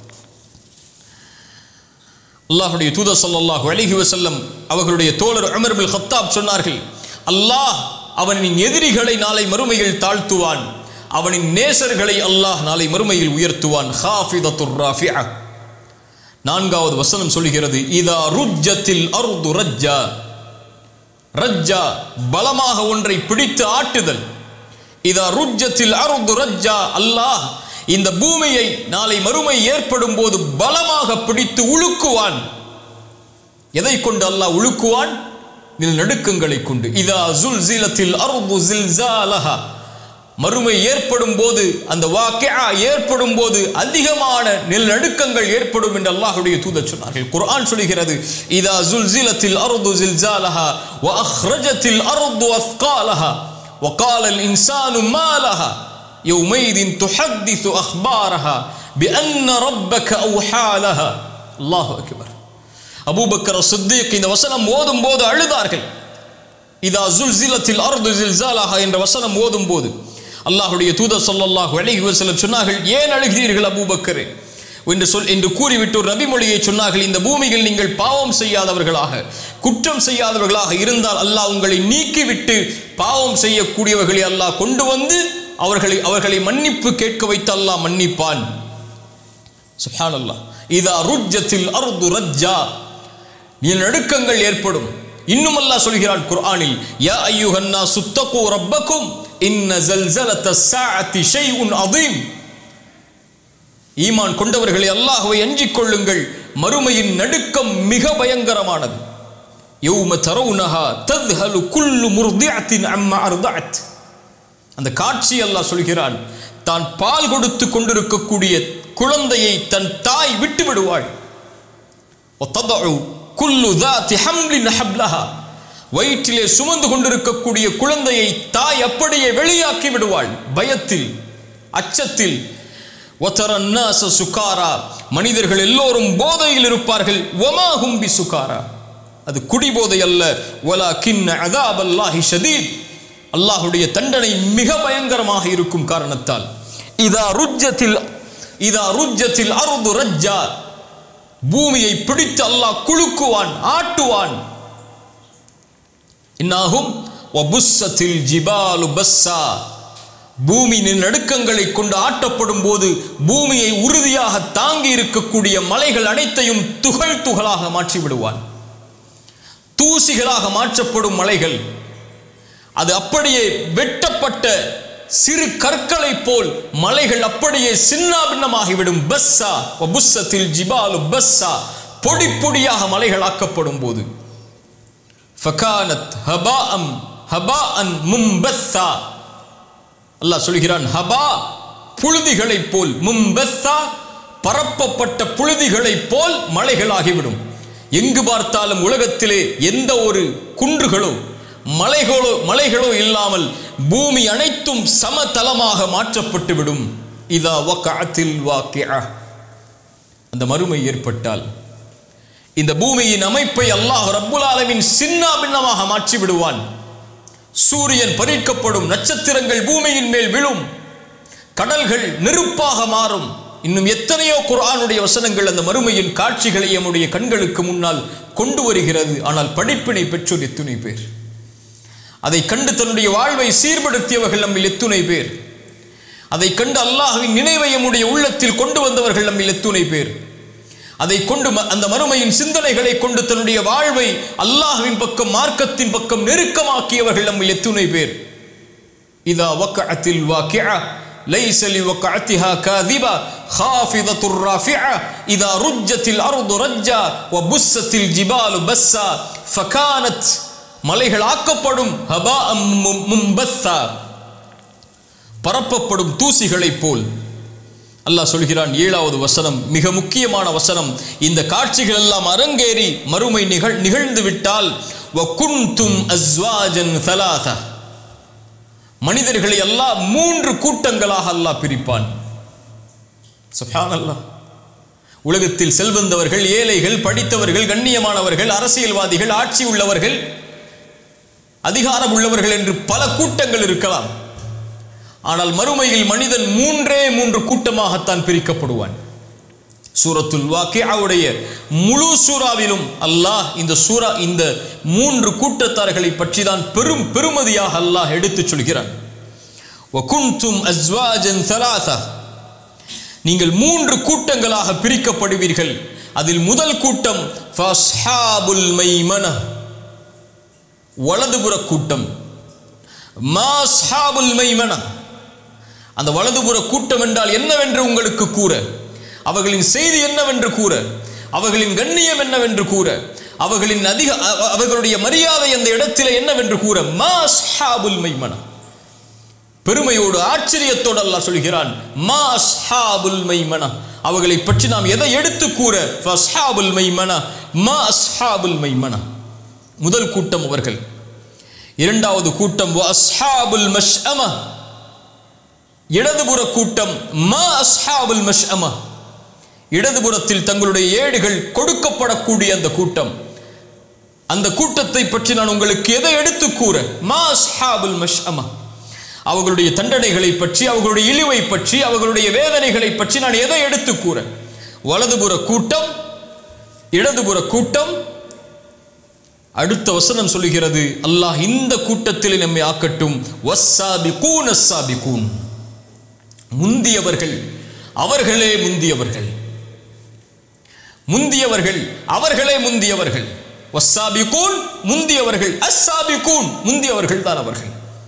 அல்லாஹ்வுடைய தூதர் ஸல்லல்லாஹு அலைஹி வஸல்லம் அவர்களுடைய தோழர் உமர் இப்னு கத்தாப் சொன்னார்கள், அல்லாஹ் அவனின் எதிரிகளை நாளை மறுமையில் தாழ்த்துவான், அவனின் நேசர்களை அல்லாஹ் நாளை மறுமையில் உயர்த்துவான். ஹாஃபிதத்துர் ராஃபிஆ. நான்காவது வசனம் சொல்கிறது, இதா ருஜ்ஜத்தில் அர்து ரஜ்ஜா. ரஜ்ஜா பலமாக ஒன்றை பிடித்து ஆட்டுதல். இதா ருஜ்ஜத்தில் அர்து ரஜ்ஜா, அல்லாஹ் இந்த பூமியை நாளை மறுமை ஏற்படும் போது பலமாக பிடித்து உழுக்குவான். எதை கொண்டு அல்லாஹ் உழுக்குவான்? நிலநடுக்கங்களை கொண்டு. இதா ஸுல்ஸிலத்தில் அர்து ஸில்ஸாலஹா, மறுமை ஏற்படும் போது, அந்த வாக்கிஆ ஏற்படும் போது அதிகமான நிலநடுக்கங்கள் ஏற்படும் என்று அல்லாஹ்வுடைய தூதர் சொன்னார்கள். குர்ஆன் சொல்கிறது, இதா ஸுல்ஸிலத்தில் அர்து ஸில்ஸாலஹா வ அக்ரஜத்தில் அர்து அஸ்காலஹா வ காலல் இன்சானு மா லஹா யௌமைதின் துஹத்திஸு அக்பாரஹா பிஅன்ன ரப்பக அவ்ஹா லஹா. அல்லாஹு அக்பர். அபூபக்கர் சித்தீக் இந்த வசனம் ஓதும் போது அழுதார்கள். இதா ஸுல்ஸிலத்தில் அர்து ஸில்ஸாலஹா என்ற வசனம் ஓதும் போது அல்லாஹ்வுடைய தூதர் ஸல்லல்லாஹு அலைஹி வஸல்லம் சொன்னார்கள், ஏன் அழுகிறீர்கள் அபூபக்கரே என்று சொல் என்று கூறிவிட்டு ஒரு நபிமொழியை சொன்னார்கள், இந்த பூமியில் நீங்கள் பாவம் செய்யாதவர்களாக குற்றம் செய்யாதவர்களாக இருந்தால் அல்லாஹ் உங்களை நீக்கிவிட்டு பாவம் செய்யக்கூடியவர்களை அல்லாஹ் கொண்டு வந்து அவர்களை அவர்களை மன்னிப்பு கேட்க வைத்து அல்லாஹ் மன்னிப்பான். சுப்ஹானல்லாஹ். இதா ருஜ்ஜத்தில் அர்து ரஜ்ஜா, நிலநடுக்கங்கள் ஏற்படும். இன்னும் அல்லாஹ் சொல்கிறான் குர்ஆனில், யா அய்யுஹன் நாஸ் தக்கூ ரப்பக்கும் இன்ன ஸல்ஸலத்தஸ் ஸாஅத்தி ஷைஉன் அதீம். ஈமான் கொண்டவர்களை அல்லாஹ்வை அஞ்சிக் கொள்ளுங்கள், மறுமையின் நடுக்கம் மிக பயங்கரமானது. யௌம தரவுனஹா தத்ஹலு குல்லு முர்திஅத்தின் அம்மா அர்தஅத். அந்த காட்சி அல்லாஹ் சொல்கிறான், தான் பால் கொடுத்து கொண்டிருக்கக்கூடிய குழந்தையை தன் தாய் விட்டு விடுவாள். வததஉ குல்லு ذات حمل حبلها, வயிற்றிலே சுமந்து கொண்டிருக்கக்கூடிய குழந்தையை தாய் அப்படியே வெளியாக்கி விடுவாள் பயத்தில், அச்சத்தில். வதர الناس சுகாரா, மனிதர்கள் எல்லோரும் போதையில் இருப்பார்கள். வமா ஹும் பிசுகாரா, அது குடிபோதை அல்ல. வலாகின் அஸாபல்லாஹி ஷதீத், அல்லாஹ்வுடைய தண்டனை மிக பயங்கரமாக இருக்கும் காரணத்தால். இதா ருஜ்ஜத்தில் இதா ருஜ்ஜத்தில் அர்து ரஜ்ஜா, பூமியை பிடித்து அல்லாஹ் குலுக்குவான், ஆட்டுவான். இன்னாஹும் வபுஸ்ஸத்தில் ஜிபாலு பஸ்ஸா, பூமியின் நடுக்கங்களை கொண்டு ஆட்டப்படும் போது பூமியை உறுதியாக தாங்கி இருக்கக்கூடிய மலைகள் அனைத்தையும் துகள் துகளாக மாற்றி விடுவான். தூசிகளாக மாற்றப்படும் மலைகள் அது அப்படியே வெட்டப்பட்ட சிறு கற்களை போல் மலைகள் அப்படியே சின்னாபின்னமாகிவிடும். பஸ்ஸா வபுஸ்ஸத்தில் ஜிபாலு பஸ்ஸா, பொடி பொடியாக மலைகள் ஆக்கப்படும் போது ஃபகானத் ஹபாஅம் ஹபாஅன் மும்பஸ்ஸா, அல்லாஹ் சொல்கிறான், ஹபா புழுதிகளை போல், மும்பஸ்ஸா பரப்பப்பட்ட புழுதிகளை போல் மலைகளாகிவிடும். எங்கு பார்த்தாலும் உலகத்திலே எந்த ஒரு குன்றுகளோ மலைகளோ மலைகளோ இல்லாமல் பூமி அனைத்தும் சமதளமாக மாற்றப்பட்டு விடும். இதா வகஅத்தில் வாக்கிஆ, அந்த மறுமை ஏற்பட்டால் இந்த பூமியின் அமைப்பை அல்லாஹ் ரப்புல் ஆலமீன் சின்ன பின்னமாக மாற்றி விடுவான். சூரியன் பறிக்கப்படும், நட்சத்திரங்கள் பூமியின் மேல் விழும், கடல்கள் நெருப்பாக மாறும். இன்னும் எத்தனையோ குர்ஆனுடைய வசனங்கள் அந்த மறுமையின் காட்சிகளை நம்முடைய கண்களுக்கு முன்னால் கொண்டு வருகிறது. ஆனால் படிப்பினை பெற்றோர் எத்துணை பேர், அதை கண்டு தன்னுடைய வாழ்வை சீர்படுத்தியவர்கள் நம்மில் எத்துணை பேர், அதை கண்டு அல்லாஹ்வின் நினைவை நம்முடைய உள்ளத்தில் கொண்டு வந்தவர்கள் நம்மில் எத்துணை பேர், அதை கொண்டு அந்த மறுமையின் சிந்தனைகளை கொண்டு தன்னுடைய வாழ்வை அல்லாஹ்வின் பக்கம் மார்க்கத்தின் பக்கம் நெருக்கமாக்கியவர்கள் நம்மில் எத்துணை பேர். இதா வகஅத்தில் வாக்கிஆ லைஸ லிவகஅத்திஹா காதிபா காஃபிதத்துர் ராஃபிஆ இதா ருஜ்ஜத்தில் அர்து ரஜ்ஜா வபுஸ்ஸத்தில் ஜிபாலு பஸ்ஸா ஃபகானத், மலைகள் ஆக்கப்படும், ஹபாஅம் மும்பஸ்ஸா பரப்பப்படும் தூசிகளைப் போல். அல்லாஹ் சொல்கிறான், ஏழாவது வசனம் மிக முக்கியமான வசனம். இந்த காட்சிகள் எல்லாம் அரங்கேறி மறுமை நிகழ் நிகழ்ந்து விட்டால் வகுந்தும் அஸ்வாஜன் ثلاثة. மனிதர்களை அல்லாஹ் மூன்று கூட்டங்களாக அல்லாஹ் பிரிப்பான். சுப்ஹானல்லாஹ். உலகத்தில் செல்வந்தவர்கள், ஏழைகள், படித்தவர்கள், கண்ணியமானவர்கள், அரசியல்வாதிகள், ஆட்சி உள்ளவர்கள், அதிகாரம் உள்ளவர்கள் என்று பல கூட்டங்கள் இருக்கலாம். ஆனால் மறுமையில் மனிதன் மூன்றே மூன்று கூட்டமாகத்தான் பிரிக்கப்படுவான். சூரத்துல் வாக்கியாவுடைய முழு சூறாவிலும் அல்லாஹ் இந்த சூரா இந்த மூன்று கூட்டத்தார்களை பற்றி தான் பெரும் பெருமதியாக அல்லாஹ் எடுத்துச் சொல்கிறான். வகுந்தும் அஸ்வாஜன் ثلاثة. நீங்கள் மூன்று கூட்டங்களாக பிரிக்கப்படுவீர்கள். அதில் முதல் கூட்டம் ஃபஸ்ஹாபுல் மைமனா, வலதுபுற கூட்டம். மாஸ்ஹாபுல் மைமனா, அந்த வலதுபுற கூட்டம் என்றால் என்னவென்று உங்களுக்கு கூற, அவர்களின் செய்தி என்னவென்று கூற, அவர்களின் கண்ணியம் என்னவென்று கூற, அவர்களின் அதிக அவர்களுடைய மரியாதை அந்த இடத்திலே என்னவென்று கூற. மாஸ்ஹாபுல் மைமனா, பெருமையோடு ஆச்சரியத்தோடு அல்லாஹ் சொல்கிறான் மாஸ்ஹாபுல் மைமனா. அவர்களை பற்றி நாம் எதை எடுத்து கூற? ஃபஸ்ஹாபுல் மைமனா, மாஸ்ஹாபுல் மைமனா. முதல் கூட்டம் அவர்கள். இரண்டாவது கூட்டம் வஸ்ஹாபுல் மஷ்அமா, இடதுபுற கூட்டம். மா அஸ்ஹாபுல் மஷ்அமா, இடதுபுறத்தில் தங்களுடைய ஏடுகள் கொடுக்கப்படக்கூடிய அந்த கூட்டம். அந்த கூட்டத்தை பற்றி நான் உங்களுக்கு எதை எடுத்து கூற? மா அஸ்ஹாபுல் மஷ்அமா, அவர்களுடைய தண்டனைகளை பற்றி, அவர்களுடைய இழிவை பற்றி, அவர்களுடைய வேதனைகளை பற்றி நான் எதை எடுத்து கூற? வலதுபுற கூட்டம், இடதுபுற கூட்டம். அடுத்த வசனம் சொல்லுகிறது, அல்லாஹ் இந்த கூட்டத்தில் நம்மை ஆக்கட்டும். வஸ்ஸாபிகூன் அஸ்ஸாபிகூன், முந்தியவர்கள், அவர்களே முந்தியவர்கள், முந்தியவர்கள் அவர்களே முந்தியவர்கள். வஸ்ஸாபிகூன், முந்தியவர்கள். அஸ்ஸாபிகூன், முந்தியவர்கள் தான் அவர்கள்.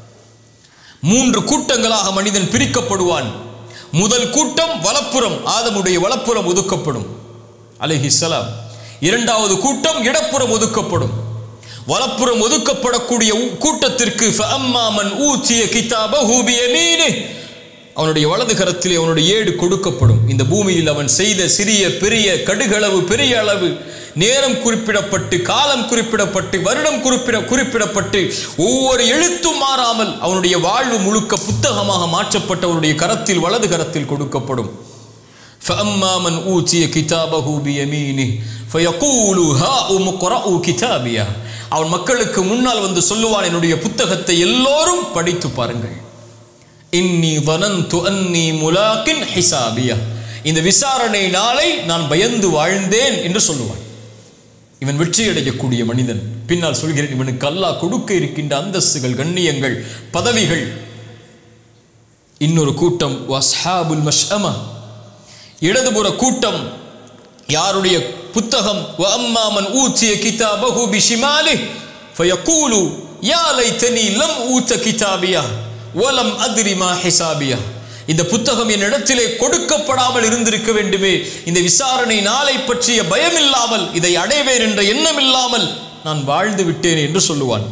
மூன்று கூட்டங்களாக மனிதன் பிரிக்கப்படுவான். முதல் கூட்டம் வலப்புறம், ஆதமுடைய வலப்புறம் ஒதுக்கப்படும் அலைஹிஸ்ஸலாம். இரண்டாவது கூட்டம் இடப்புறம் ஒதுக்கப்படும். வலப்புறம் ஒதுக்கப்படக்கூடிய கூட்டத்திற்கு ஃபஅம்மா மன் ஊதிய கிதாபஹு பியமீனிஹி, அவனுடைய வலது கரத்திலே அவனுடைய ஏடு கொடுக்கப்படும். இந்த பூமியில் அவன் செய்த சிறிய பெரிய கடுகளவு பெரிய அளவு, நேரம் குறிப்பிடப்பட்டு, காலம் குறிப்பிடப்பட்டு, வருடம் குறிப்பிட குறிப்பிடப்பட்டு ஒவ்வொரு எழுத்தும் மாறாமல் அவனுடைய வாழ்வு முழுக்க புத்தகமாக மாற்றப்பட்ட அவனுடைய கரத்தில், வலது கரத்தில் கொடுக்கப்படும். ஃபஅம்மா மன் ஊதிய கிதாபஹு பியமீனிஹி ஃபயகூலு ஹாஉம் இக்ரஉ கிதாபியா, அவன் மக்களுக்கு முன்னால் வந்து சொல்லுவான், என்னுடைய புத்தகத்தை எல்லோரும் படித்து பாருங்கள். இன்னி வனந்து அன்னி முலாகின் ஹிசாபியா, இந்த விசாரணை நாளை நான் பயந்து வாழ்ந்தேன் என்று சொல்லுவான். இவன் வெற்றி அடையக்கூடிய மனிதன். பின்னால் சொல்கிறேன், இவனுக்கு அல்லாஹ் கொடுக்க இருக்கின்ற அந்தஸ்துகள், கண்ணியங்கள், பதவிகள். இன்னொரு கூட்டம் வஸ்ஹாபுல் மஷ்அமா, இடதுபுற கூட்டம். யாருடைய புத்தகம் வஅம்மா மன் ஊதிய கிதாபஹு பிஷிமாலிஹி ஃபயகூலு யா லைதனி லம் ஊத கிதாபியா வலம் அத்ரி மா ஹிசாபியா, இந்த புத்தகம் என் இடத்திலே கொடுக்கப்படாமல் இருந்திருக்க வேண்டுமே, இந்த விசாரணை நாளை பற்றிய பயம் இல்லாமல், இதை அடைவேன் என்ற எண்ணம் இல்லாமல் நான் வாழ்ந்து விட்டேன் என்று சொல்லுவான்.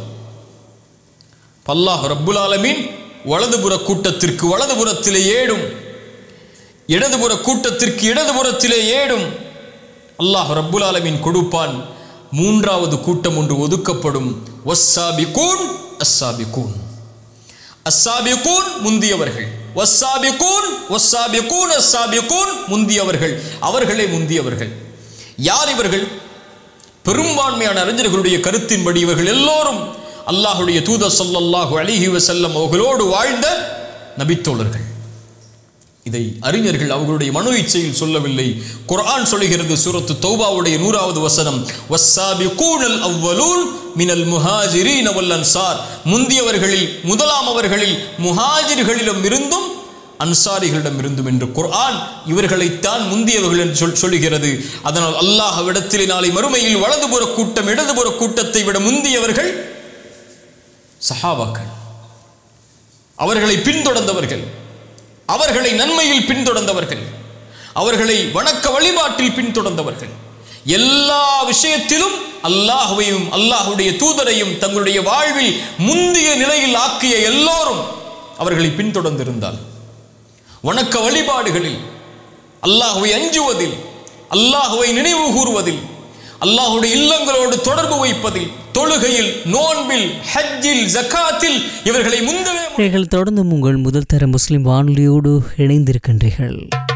அல்லாஹ் ரப்புல் ஆலமீன் வலதுபுற கூட்டத்திற்கு வலதுபுறத்திலே ஏடும், இடதுபுற கூட்டத்திற்கு இடதுபுறத்திலே ஏடும் அல்லாஹ் ரப்புல் ஆலமீன் கொடுப்பான். மூன்றாவது கூட்டம் ஒன்று ஒதுக்கப்படும். வஸ்ஸாபிகூன் அஸ்ஸாபிகூன், அஸ்ஸாபிகூன் முந்தியவர்கள், வஸ்ஸாபிகூன் வஸ்ஸாபிகூன் அஸ்ஸாபிகூன் முந்தியவர்கள், அவர்களே முந்தியவர்கள். யார் இவர்கள்? பெரும்பான்மையான அறிஞர்களுடைய கருத்தின்படி இவர்கள் எல்லோரும் அல்லாஹ்வுடைய தூதர் ஸல்லல்லாஹு அலைஹி வஸல்லம் அவர்களோடு வாழ்ந்த நபித்தோழர்கள். இதை அறிஞர்கள் அவர்களுடைய மனோ இச்சையில் சொல்லவில்லை. குர்ஆன் சொல்கிறது, சூரத்து தௌபாவுடைய நூறாவது வசனம், வஸ்ஸாபிகூனல் அவ்வலூன் மினல் முஹாஜிரீன வல் அன்சார், முந்தியவர்களில் முதலாம் அவர்களில் முஹாஜிர்களிடம் இருந்தும் அன்சாரிகளிடம் இருந்தும் என்று குர்ஆன் இவர்களைத்தான் முந்தியவர்கள் என்று சொல் சொல்லுகிறது. அதனால் அல்லாஹ்விடத்திலே நாளை மறுமையில் வலதுபுற கூட்டம் இடதுபுற கூட்டத்தை விட முந்தியவர்கள் சஹாபாக்கள், அவர்களை பின்தொடர்ந்தவர்கள், அவர்களை நன்மையில் பின்தொடர்ந்தவர்கள், அவர்களை வணக்க வழிபாட்டில் பின்தொடர்ந்தவர்கள், எல்லா விஷயத்திலும் அல்லாஹ்வையும் அல்லாஹ்வுடைய தூதரையும் தங்களுடைய வாழ்வில் முந்திய நிலையில் ஆக்கிய எல்லோரும் அவர்களை பின்தொடர்ந்திருந்தால், வணக்க வழிபாடுகளில், அல்லாஹ்வை அஞ்சுவதில், அல்லாஹ்வை நினைவு கூறுவதில், அல்லாஹ்வுடைய இல்லங்களோடு தொடர்பு வைப்பதில், தொழுகையில், நோன்பில், ஹஜ்ஜில், ஜகாத்தில் இவர்களை முந்தவே நீங்கள் தொடர்ந்து உங்கள் முதல் தர முஸ்லிம் வானொலியோடு இணைந்திருக்கின்றீர்கள்.